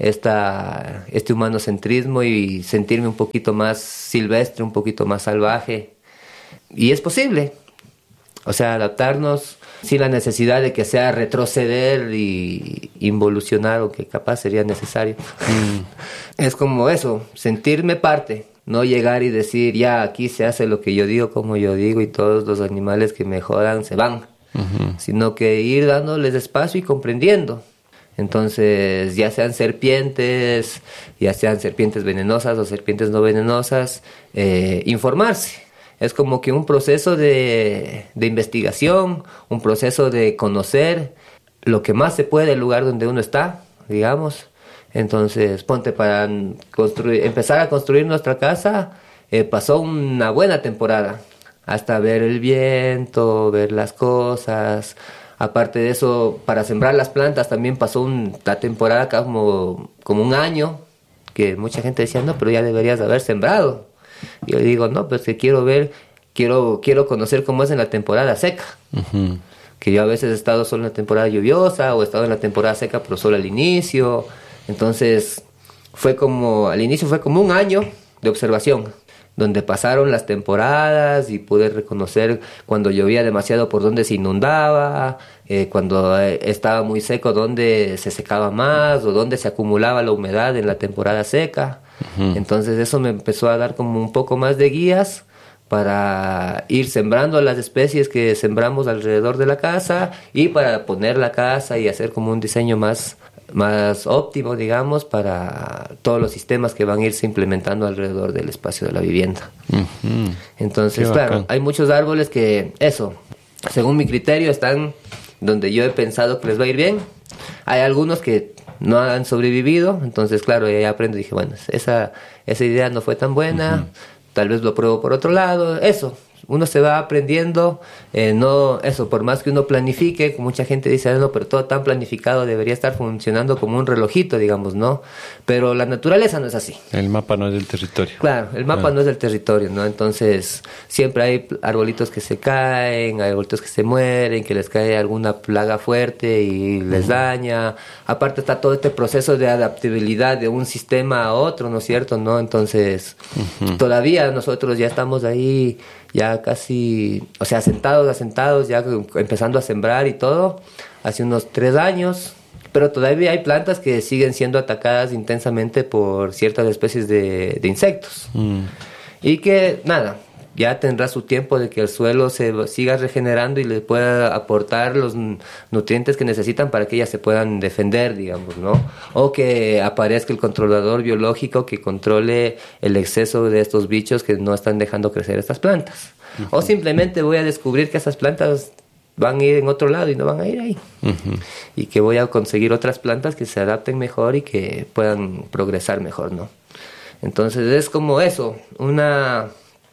Esta, este humanocentrismo y sentirme un poquito más silvestre, un poquito más salvaje. Y es posible. O sea, adaptarnos sin la necesidad de que sea retroceder y involucionar, o que capaz sería necesario. Mm. Es como eso, sentirme parte. No llegar y decir, ya, aquí se hace lo que yo digo, como yo digo, y todos los animales que me jodan se van. Uh-huh. Sino que ir dándoles espacio y comprendiendo. Entonces, ya sean serpientes, ya sean serpientes venenosas o serpientes no venenosas, eh, informarse. Es como que un proceso de, de investigación, un proceso de conocer lo que más se puede del lugar donde uno está, digamos. Entonces, ponte, para construir, empezar a construir nuestra casa, eh, pasó una buena temporada, hasta ver el viento, ver las cosas. Aparte de eso, para sembrar las plantas también pasó una temporada como, como un año, que mucha gente decía, no, pero ya deberías haber sembrado. Yo digo, no, pues que quiero ver, quiero quiero conocer cómo es en la temporada seca. Uh-huh. Que yo a veces he estado solo en la temporada lluviosa, o he estado en la temporada seca, pero solo al inicio. Entonces, fue como, al inicio fue como un año de observación, donde pasaron las temporadas y pude reconocer cuando llovía demasiado por dónde se inundaba, eh, cuando eh, estaba muy seco dónde se secaba más, o dónde se acumulaba la humedad en la temporada seca. Uh-huh. Entonces eso me empezó a dar como un poco más de guías para ir sembrando las especies que sembramos alrededor de la casa y para poner la casa y hacer como un diseño más, más óptimo, digamos, para todos los sistemas que van a irse implementando alrededor del espacio de la vivienda. Uh-huh. Entonces, claro, hay muchos árboles que, eso, según mi criterio, están donde yo he pensado que les va a ir bien. Hay algunos que no han sobrevivido, entonces claro, ya aprendo y dije, bueno, esa, esa idea no fue tan buena, uh-huh. Tal vez lo pruebo por otro lado, eso, uno se va aprendiendo, eh, no, eso, por más que uno planifique, mucha gente dice, no, pero todo tan planificado debería estar funcionando como un relojito, digamos, ¿no? Pero la naturaleza no es así. El mapa no es del territorio. Claro, el mapa ah. no es del territorio, ¿no? Entonces, siempre hay arbolitos que se caen, hay arbolitos que se mueren, que les cae alguna plaga fuerte y les uh-huh. daña. Aparte está todo este proceso de adaptabilidad de un sistema a otro, ¿no es cierto? ¿No? Entonces, uh-huh. todavía nosotros ya estamos ahí, ya casi, o sea, asentados, asentados, ya empezando a sembrar y todo, hace unos tres años, pero todavía hay plantas que siguen siendo atacadas intensamente por ciertas especies de, de insectos. Mm. Y que, nada, ya tendrá su tiempo de que el suelo se siga regenerando y le pueda aportar los nutrientes que necesitan para que ellas se puedan defender, digamos, ¿no? O que aparezca el controlador biológico que controle el exceso de estos bichos que no están dejando crecer estas plantas. Uh-huh. O simplemente voy a descubrir que esas plantas van a ir en otro lado y no van a ir ahí. Uh-huh. Y que voy a conseguir otras plantas que se adapten mejor y que puedan progresar mejor, ¿no? Entonces es como eso, una...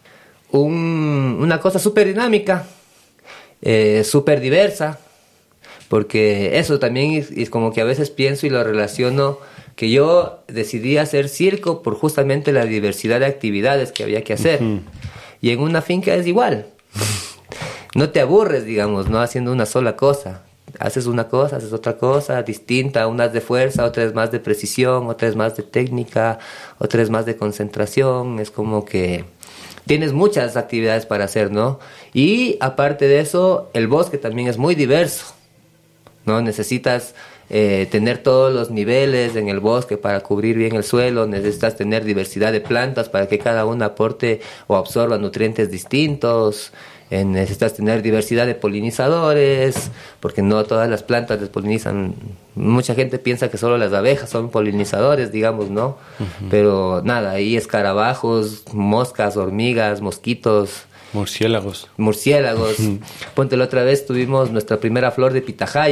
Un, una cosa súper dinámica, eh, súper diversa, porque eso también es, es como que a veces pienso y lo relaciono, que yo decidí hacer circo por justamente la diversidad de actividades que había que hacer. Uh-huh. Y en una finca es igual. No te aburres, digamos, no haciendo una sola cosa. Haces una cosa, haces otra cosa distinta, una es de fuerza, otra es más de precisión, otra es más de técnica, otra es más de concentración. Es como que tienes muchas actividades para hacer, ¿no? Y aparte de eso, el bosque también es muy diverso, ¿no? Necesitas eh, tener todos los niveles en el bosque para cubrir bien el suelo, necesitas tener diversidad de plantas para que cada una aporte o absorba nutrientes distintos, eh, necesitas tener diversidad de polinizadores, porque no todas las plantas les polinizan. Mucha gente piensa que solo las abejas son polinizadores, digamos, ¿no? Uh-huh. Pero nada, hay escarabajos, moscas, hormigas, mosquitos, murciélagos. Murciélagos. Uh-huh. Ponte, la otra vez tuvimos nuestra primera flor de pitahaya,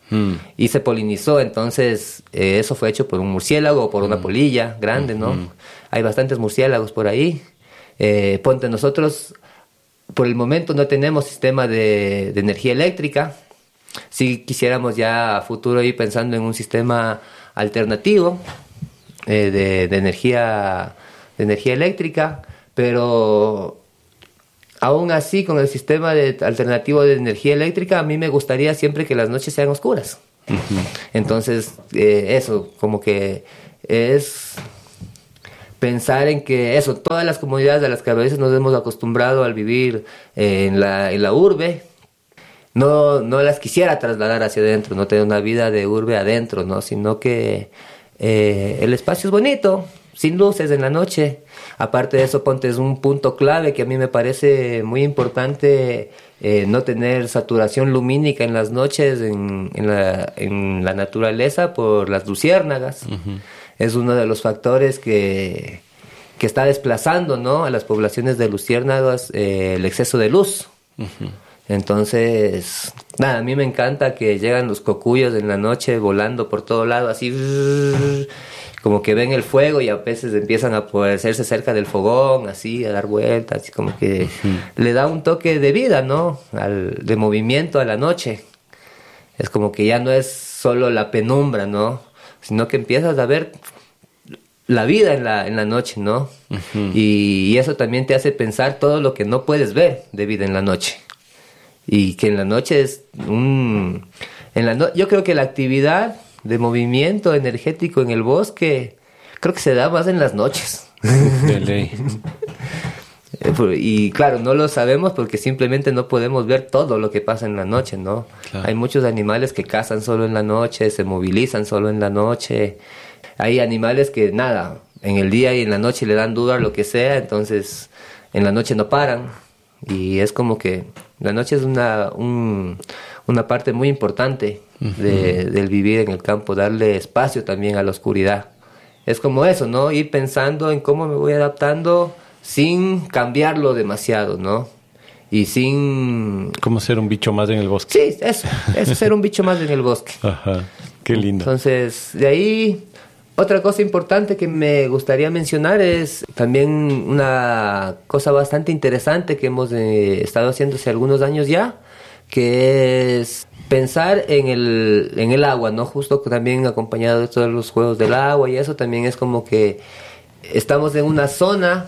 Mm. Y se polinizó, entonces eh, eso fue hecho por un murciélago o por una mm. polilla grande, ¿no? Mm. Hay bastantes murciélagos por ahí. Eh, ponte, nosotros por el momento no tenemos sistema de, de energía eléctrica. Si quisiéramos ya a futuro ir pensando en un sistema alternativo eh, de, de energía de energía eléctrica, pero aún así con el sistema de, alternativo de energía eléctrica a mí me gustaría siempre que las noches sean oscuras. Uh-huh. Entonces eh, eso como que es pensar en que eso, todas las comunidades a las que a veces nos hemos acostumbrado al vivir eh, en la en la urbe, no no las quisiera trasladar hacia adentro, no tener una vida de urbe adentro, ¿no? Sino que eh, el espacio es bonito, sin luces en la noche. Aparte de eso, ponte, es un punto clave que a mí me parece muy importante, eh, no tener saturación lumínica en las noches en, en, la, en la naturaleza por las luciérnagas. Uh-huh. Es uno de los factores que, que está desplazando, ¿no?, a las poblaciones de luciérnagas, eh, el exceso de luz. Uh-huh. Entonces, nada, a mí me encanta que llegan los cocuyos en la noche volando por todo lado, así, como que ven el fuego y a veces empiezan a ponerse cerca del fogón, así, a dar vueltas, así como que uh-huh. le da un toque de vida, ¿no?, Al, de movimiento a la noche. Es como que ya no es solo la penumbra, ¿no?, sino que empiezas a ver la vida en la, en la noche, ¿no? Uh-huh. Y, y eso también te hace pensar todo lo que no puedes ver de vida en la noche. Y que en la noche es un... En la no, yo creo que la actividad de movimiento energético en el bosque creo que se da más en las noches. De ley. Y claro, no lo sabemos porque simplemente no podemos ver todo lo que pasa en la noche, ¿no? Claro. Hay muchos animales que cazan solo en la noche, se movilizan solo en la noche. Hay animales que nada, en el día y en la noche le dan duro a lo que sea, entonces en la noche no paran. Y es como que la noche es una, un, una parte muy importante de, uh-huh. del vivir en el campo, darle espacio también a la oscuridad. Es como eso, ¿no? Ir pensando en cómo me voy adaptando sin cambiarlo demasiado, ¿no? Y sin... Como ser un bicho más en el bosque. Sí, eso, eso, ser un bicho más en el bosque. Ajá, qué lindo. Entonces, de ahí, otra cosa importante que me gustaría mencionar es también una cosa bastante interesante que hemos eh, estado haciendo hace algunos años ya, que es pensar en el, en el agua, ¿no? Justo también acompañado de todos los juegos del agua y eso también es como que estamos en una zona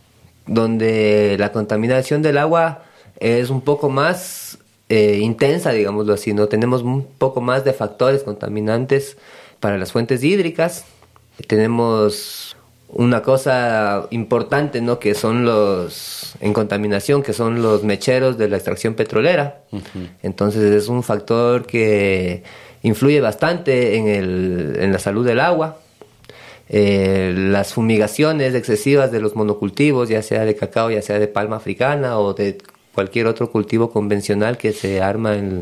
donde la contaminación del agua es un poco más eh, intensa, digámoslo así, ¿no? Tenemos un poco más de factores contaminantes para las fuentes hídricas. Tenemos una cosa importante, ¿no?, que son los, en contaminación, que son los mecheros de la extracción petrolera. Uh-huh. Entonces es un factor que influye bastante en, el, en la salud del agua. Eh, las fumigaciones excesivas de los monocultivos, ya sea de cacao, ya sea de palma africana o de cualquier otro cultivo convencional que se arma en,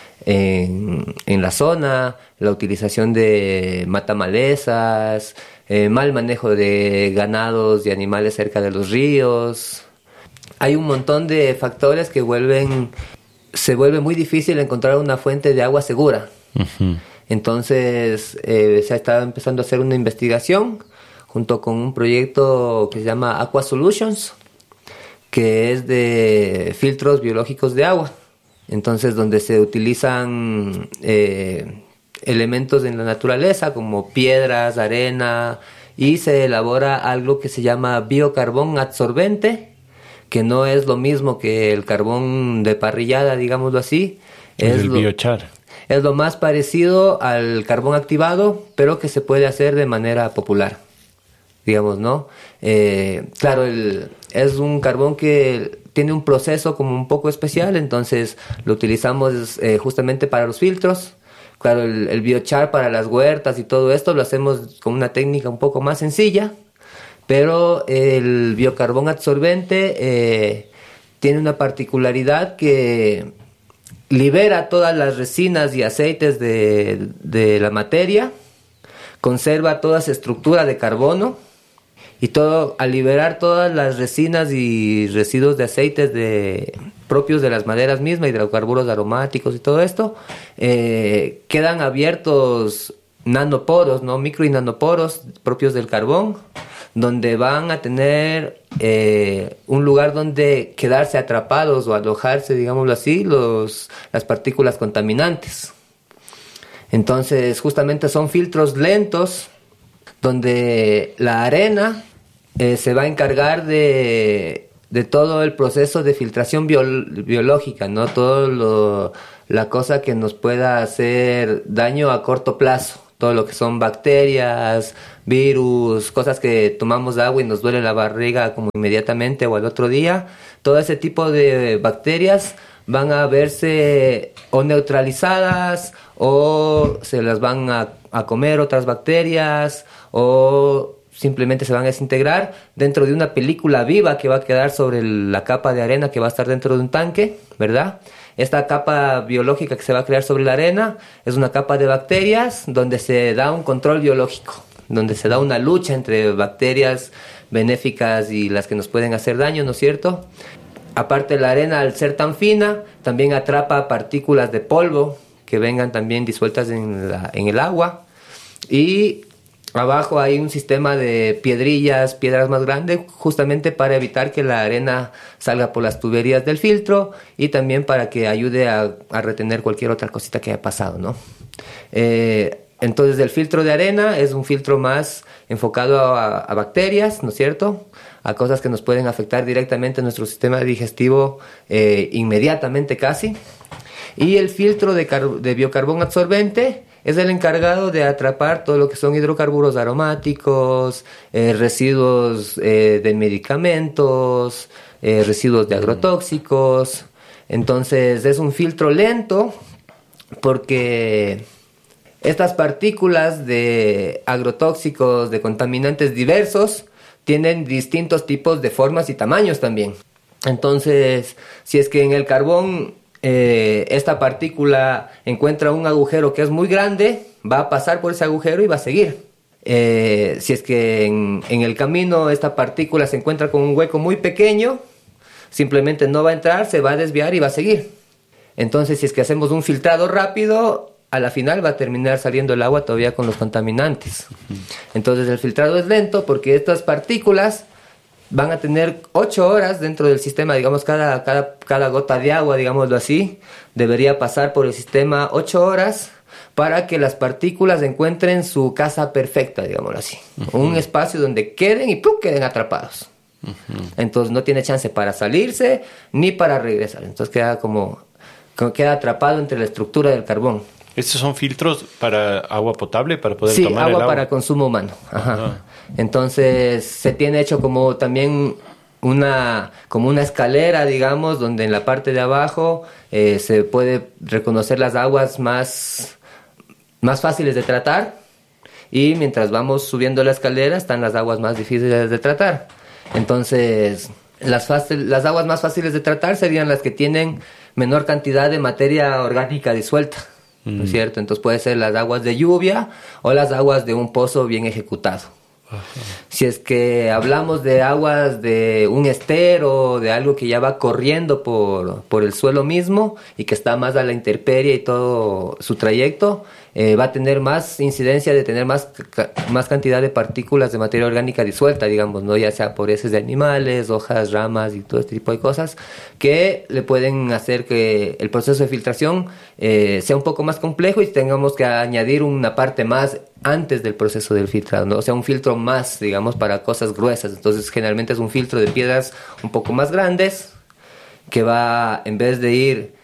en, en la zona, la utilización de matamalezas, eh, mal manejo de ganados y animales cerca de los ríos. Hay un montón de factores que vuelven, se vuelve muy difícil encontrar una fuente de agua segura. Uh-huh. Entonces eh, se ha estado empezando a hacer una investigación junto con un proyecto que se llama Aqua Solutions, que es de filtros biológicos de agua. Entonces, donde se utilizan eh, elementos en la naturaleza como piedras, arena, y se elabora algo que se llama biocarbón absorbente, que no es lo mismo que el carbón de parrillada, digámoslo así. Es, es el lo, biochar. Es lo más parecido al carbón activado, pero que se puede hacer de manera popular, digamos, ¿no? Eh, claro, el, es un carbón que tiene un proceso como un poco especial, entonces lo utilizamos eh, justamente para los filtros. Claro, el, el biochar para las huertas y todo esto lo hacemos con una técnica un poco más sencilla, pero el biocarbón absorbente eh, tiene una particularidad que libera todas las resinas y aceites de, de la materia, conserva toda esa estructura de carbono y todo, al liberar todas las resinas y residuos de aceites de, propios de las maderas mismas, hidrocarburos aromáticos y todo esto, eh, quedan abiertos nanoporos, ¿no? Micro y nanoporos propios del carbón, donde van a tener eh, un lugar donde quedarse atrapados o alojarse, digámoslo así, los, las partículas contaminantes. Entonces, justamente son filtros lentos, donde la arena eh, se va a encargar de, de todo el proceso de filtración biol- biológica, ¿no? Todo lo, la cosa que nos pueda hacer daño a corto plazo. Todo lo que son bacterias, virus, cosas que tomamos agua y nos duele la barriga como inmediatamente o al otro día. Todo ese tipo de bacterias van a verse o neutralizadas o se las van a, a comer otras bacterias o simplemente se van a desintegrar dentro de una película viva que va a quedar sobre el, la capa de arena que va a estar dentro de un tanque, ¿verdad? Esta capa biológica que se va a crear sobre la arena es una capa de bacterias donde se da un control biológico, donde se da una lucha entre bacterias benéficas y las que nos pueden hacer daño, ¿no es cierto? Aparte, la arena, al ser tan fina, también atrapa partículas de polvo que vengan también disueltas en, la, en el agua. Y abajo hay un sistema de piedrillas, piedras más grandes, justamente para evitar que la arena salga por las tuberías del filtro y también para que ayude a, a retener cualquier otra cosita que haya pasado, ¿no? Eh, entonces, el filtro de arena es un filtro más enfocado a, a bacterias, ¿no es cierto?, a cosas que nos pueden afectar directamente a nuestro sistema digestivo eh, inmediatamente casi. Y el filtro de, car- de biocarbón absorbente es el encargado de atrapar todo lo que son hidrocarburos aromáticos, eh, residuos eh, de medicamentos, eh, residuos de agrotóxicos. Entonces es un filtro lento porque estas partículas de agrotóxicos, de contaminantes diversos, tienen distintos tipos de formas y tamaños también. Entonces, si es que en el carbón eh, esta partícula encuentra un agujero que es muy grande, va a pasar por ese agujero y va a seguir. Eh, si es que en, en el camino esta partícula se encuentra con un hueco muy pequeño, simplemente no va a entrar, se va a desviar y va a seguir. Entonces, si es que hacemos un filtrado rápido, a la final va a terminar saliendo el agua todavía con los contaminantes. Entonces el filtrado es lento porque estas partículas van a tener ocho horas dentro del sistema, digamos, cada, cada, cada gota de agua, digámoslo así, debería pasar por el sistema ocho horas para que las partículas encuentren su casa perfecta, digámoslo así. Uh-huh. Un espacio donde queden y ¡pum!, queden atrapados. Uh-huh. Entonces no tiene chance para salirse ni para regresar. Entonces queda como, como queda atrapado entre la estructura del carbón. ¿Estos son filtros para agua potable, para poder sí, tomar agua el agua? para consumo humano. Ajá. Ajá. Entonces se tiene hecho como también una, como una escalera, digamos, donde en la parte de abajo eh, se puede reconocer las aguas más, más fáciles de tratar y mientras vamos subiendo la escalera están las aguas más difíciles de tratar. Entonces las, fácil, las aguas más fáciles de tratar serían las que tienen menor cantidad de materia orgánica disuelta. ¿No es cierto? Entonces puede ser las aguas de lluvia o las aguas de un pozo bien ejecutado. Ajá. Si es que hablamos de aguas de un estero, de algo que ya va corriendo por, por el suelo mismo y que está más a la intemperie y todo su trayecto, eh, va a tener más incidencia de tener más, ca- más cantidad de partículas de materia orgánica disuelta, digamos, ¿no? Ya sea por heces de animales, hojas, ramas y todo este tipo de cosas que le pueden hacer que el proceso de filtración eh, sea un poco más complejo y tengamos que añadir una parte más antes del proceso del filtrado, ¿no? O sea, un filtro más, digamos, para cosas gruesas. Entonces, generalmente es un filtro de piedras un poco más grandes que va, en vez de ir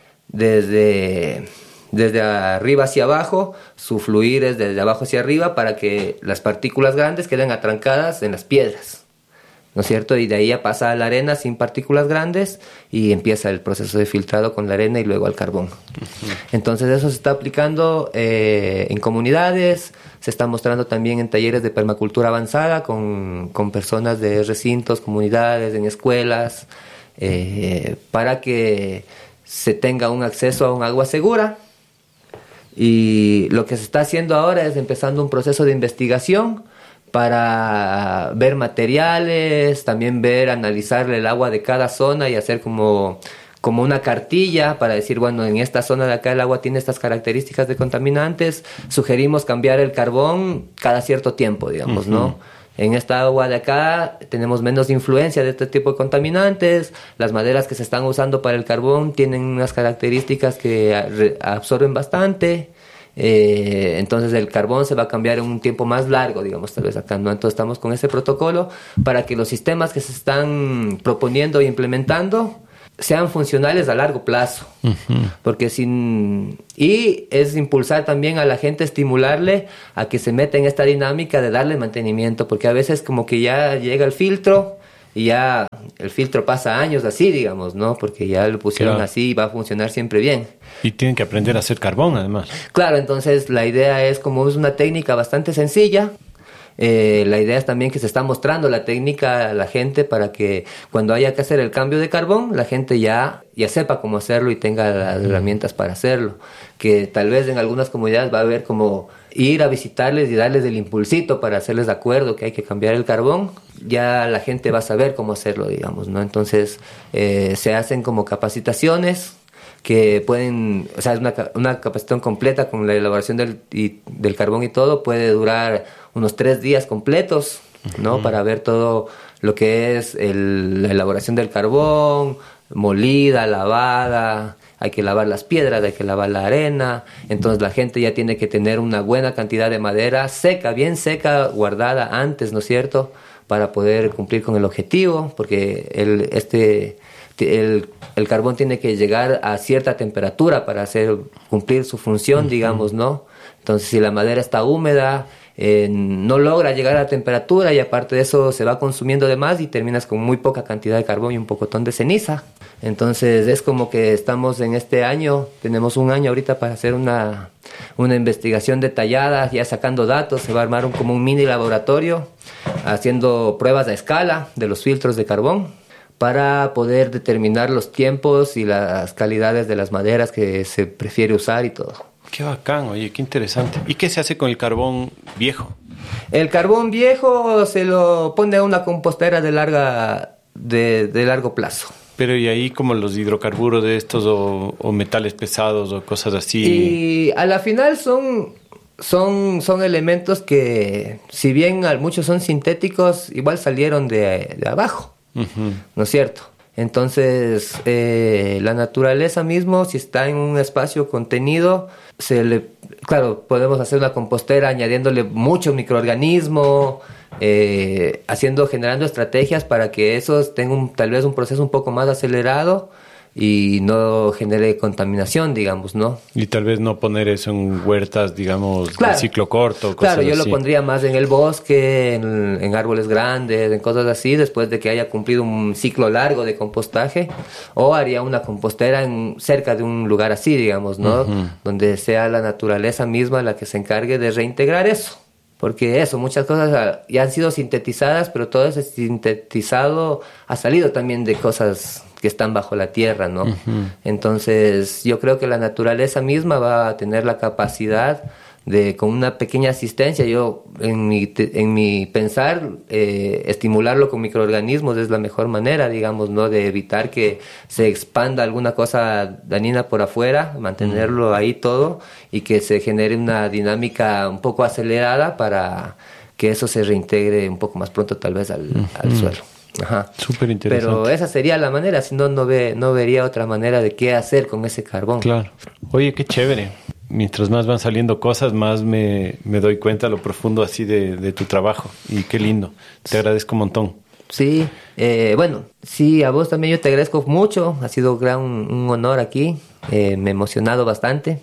desde, desde arriba hacia abajo, su fluir es desde abajo hacia arriba para que las partículas grandes queden atrancadas en las piedras, ¿no es cierto? Y de ahí ya pasa a la arena sin partículas grandes y empieza el proceso de filtrado con la arena y luego al carbón. Uh-huh. Entonces eso se está aplicando eh, en comunidades, se está mostrando también en talleres de permacultura avanzada con, con personas de recintos, comunidades, en escuelas, eh, para que se tenga un acceso a un agua segura. Y lo que se está haciendo ahora es empezando un proceso de investigación para ver materiales, también ver, analizar el agua de cada zona y hacer como como una cartilla para decir, bueno, en esta zona de acá el agua tiene estas características de contaminantes, sugerimos cambiar el carbón cada cierto tiempo, digamos, uh-huh. ¿no? En esta agua de acá tenemos menos influencia de este tipo de contaminantes, las maderas que se están usando para el carbón tienen unas características que absorben bastante, eh, entonces el carbón se va a cambiar en un tiempo más largo, digamos, tal vez acá, ¿no? Entonces estamos con ese protocolo para que los sistemas que se están proponiendo e implementando sean funcionales a largo plazo, uh-huh. porque sin y es impulsar también a la gente, estimularle a que se meta en esta dinámica de darle mantenimiento, porque a veces como que ya llega el filtro y ya el filtro pasa años así, digamos, ¿no? Porque ya lo pusieron claro. así y va a funcionar siempre bien. Y tienen que aprender a hacer carbón, además. Claro, entonces la idea es, como es una técnica bastante sencilla, Eh, la idea es también que se está mostrando la técnica a la gente para que cuando haya que hacer el cambio de carbón, la gente ya, ya sepa cómo hacerlo y tenga las herramientas para hacerlo. Que tal vez en algunas comunidades va a haber como ir a visitarles y darles el impulsito para hacerles de acuerdo que hay que cambiar el carbón. Ya la gente va a saber cómo hacerlo, digamos, ¿no? Entonces eh, se hacen como capacitaciones que pueden, o sea, es una, una capacitación completa con la elaboración del, y, del carbón y todo, puede durar unos tres días completos, ¿no? Uh-huh. Para ver todo lo que es el, la elaboración del carbón, molida, lavada, hay que lavar las piedras, hay que lavar la arena, entonces la gente ya tiene que tener una buena cantidad de madera seca, bien seca, guardada antes, ¿no es cierto?, para poder cumplir con el objetivo, porque el, este... El, el carbón tiene que llegar a cierta temperatura para hacer cumplir su función, uh-huh. digamos, ¿no? Entonces, si la madera está húmeda, eh, no logra llegar a la temperatura y aparte de eso se va consumiendo de más y terminas con muy poca cantidad de carbón y un pocotón de ceniza. Entonces, es como que estamos en este año, tenemos un año ahorita para hacer una, una investigación detallada, ya sacando datos, se va a armar un, como un mini laboratorio, haciendo pruebas a escala de los filtros de carbón, para poder determinar los tiempos y las calidades de las maderas que se prefiere usar y todo. Qué bacán, oye, qué interesante. ¿Y qué se hace con el carbón viejo? El carbón viejo se lo pone a una compostera de larga de, de largo plazo. Pero y ahí como los hidrocarburos de estos o, o metales pesados o cosas así. Y a la final son... Son, son elementos que, si bien muchos son sintéticos, igual salieron de, de abajo. Uh-huh. ¿No es cierto? Entonces, eh, la naturaleza mismo, si está en un espacio contenido, se le, claro, podemos hacer una compostera añadiéndole mucho microorganismo, eh, haciendo, generando estrategias para que esos tengan un, tal vez un proceso un poco más acelerado y no genere contaminación, digamos, ¿no? Y tal vez no poner eso en huertas, digamos, claro, de ciclo corto, cosas claro, yo así. Lo pondría más en el bosque, en, en árboles grandes, en cosas así, después de que haya cumplido un ciclo largo de compostaje, o haría una compostera en, cerca de un lugar así, digamos, ¿no? Uh-huh. Donde sea la naturaleza misma la que se encargue de reintegrar eso. Porque eso, muchas cosas ya han sido sintetizadas, pero todo ese sintetizado ha salido también de cosas que están bajo la tierra, ¿no? Uh-huh. Entonces, yo creo que la naturaleza misma va a tener la capacidad de, con una pequeña asistencia, yo, en mi, en mi pensar, eh, estimularlo con microorganismos es la mejor manera, digamos, ¿no? De evitar que se expanda alguna cosa dañina por afuera, mantenerlo uh-huh. ahí todo, y que se genere una dinámica un poco acelerada para que eso se reintegre un poco más pronto, tal vez, al, uh-huh. al suelo. Ajá. Súper interesante. Pero esa sería la manera, si no, no, ve, no vería otra manera de qué hacer con ese carbón. Claro. Oye, qué chévere. Mientras más van saliendo cosas, más me, me doy cuenta lo profundo así de, de tu trabajo. Y qué lindo. Te agradezco un montón. Sí, eh, bueno, sí, a vos también yo te agradezco mucho. Ha sido gran, un honor aquí. Eh, me he emocionado bastante.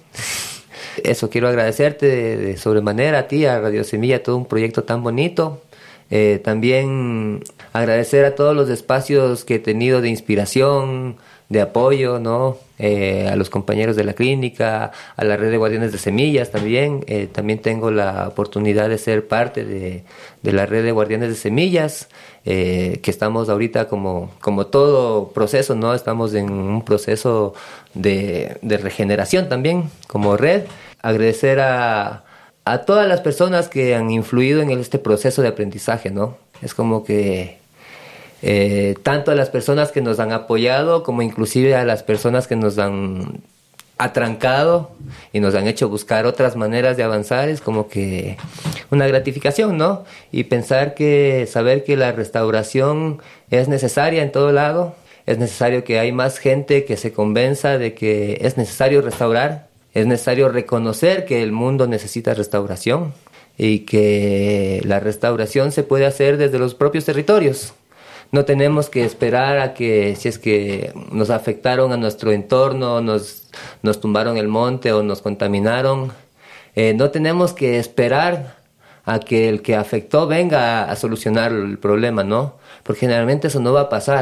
Eso, quiero agradecerte de, de sobremanera a ti, a Radio Semilla, todo un proyecto tan bonito. Eh, también agradecer a todos los espacios que he tenido de inspiración, de apoyo, ¿no? Eh, a los compañeros de la clínica, a la red de guardianes de semillas también. Eh, también tengo la oportunidad de ser parte de, de la red de guardianes de semillas, eh, que estamos ahorita como, como todo proceso, ¿no? Estamos en un proceso de, de regeneración también como red. Agradecer a a todas las personas que han influido en este proceso de aprendizaje, ¿no? Es como que eh, tanto a las personas que nos han apoyado como inclusive a las personas que nos han atrancado y nos han hecho buscar otras maneras de avanzar. Es como que una gratificación, ¿no? Y pensar que, saber que la restauración es necesaria en todo lado, es necesario que hay más gente que se convenza de que es necesario restaurar, es necesario reconocer que el mundo necesita restauración y que la restauración se puede hacer desde los propios territorios. No tenemos que esperar a que, si es que nos afectaron a nuestro entorno, nos, nos tumbaron el monte o nos contaminaron, eh, no tenemos que esperar a que el que afectó venga a, a solucionar el problema, ¿no? Porque generalmente eso no va a pasar.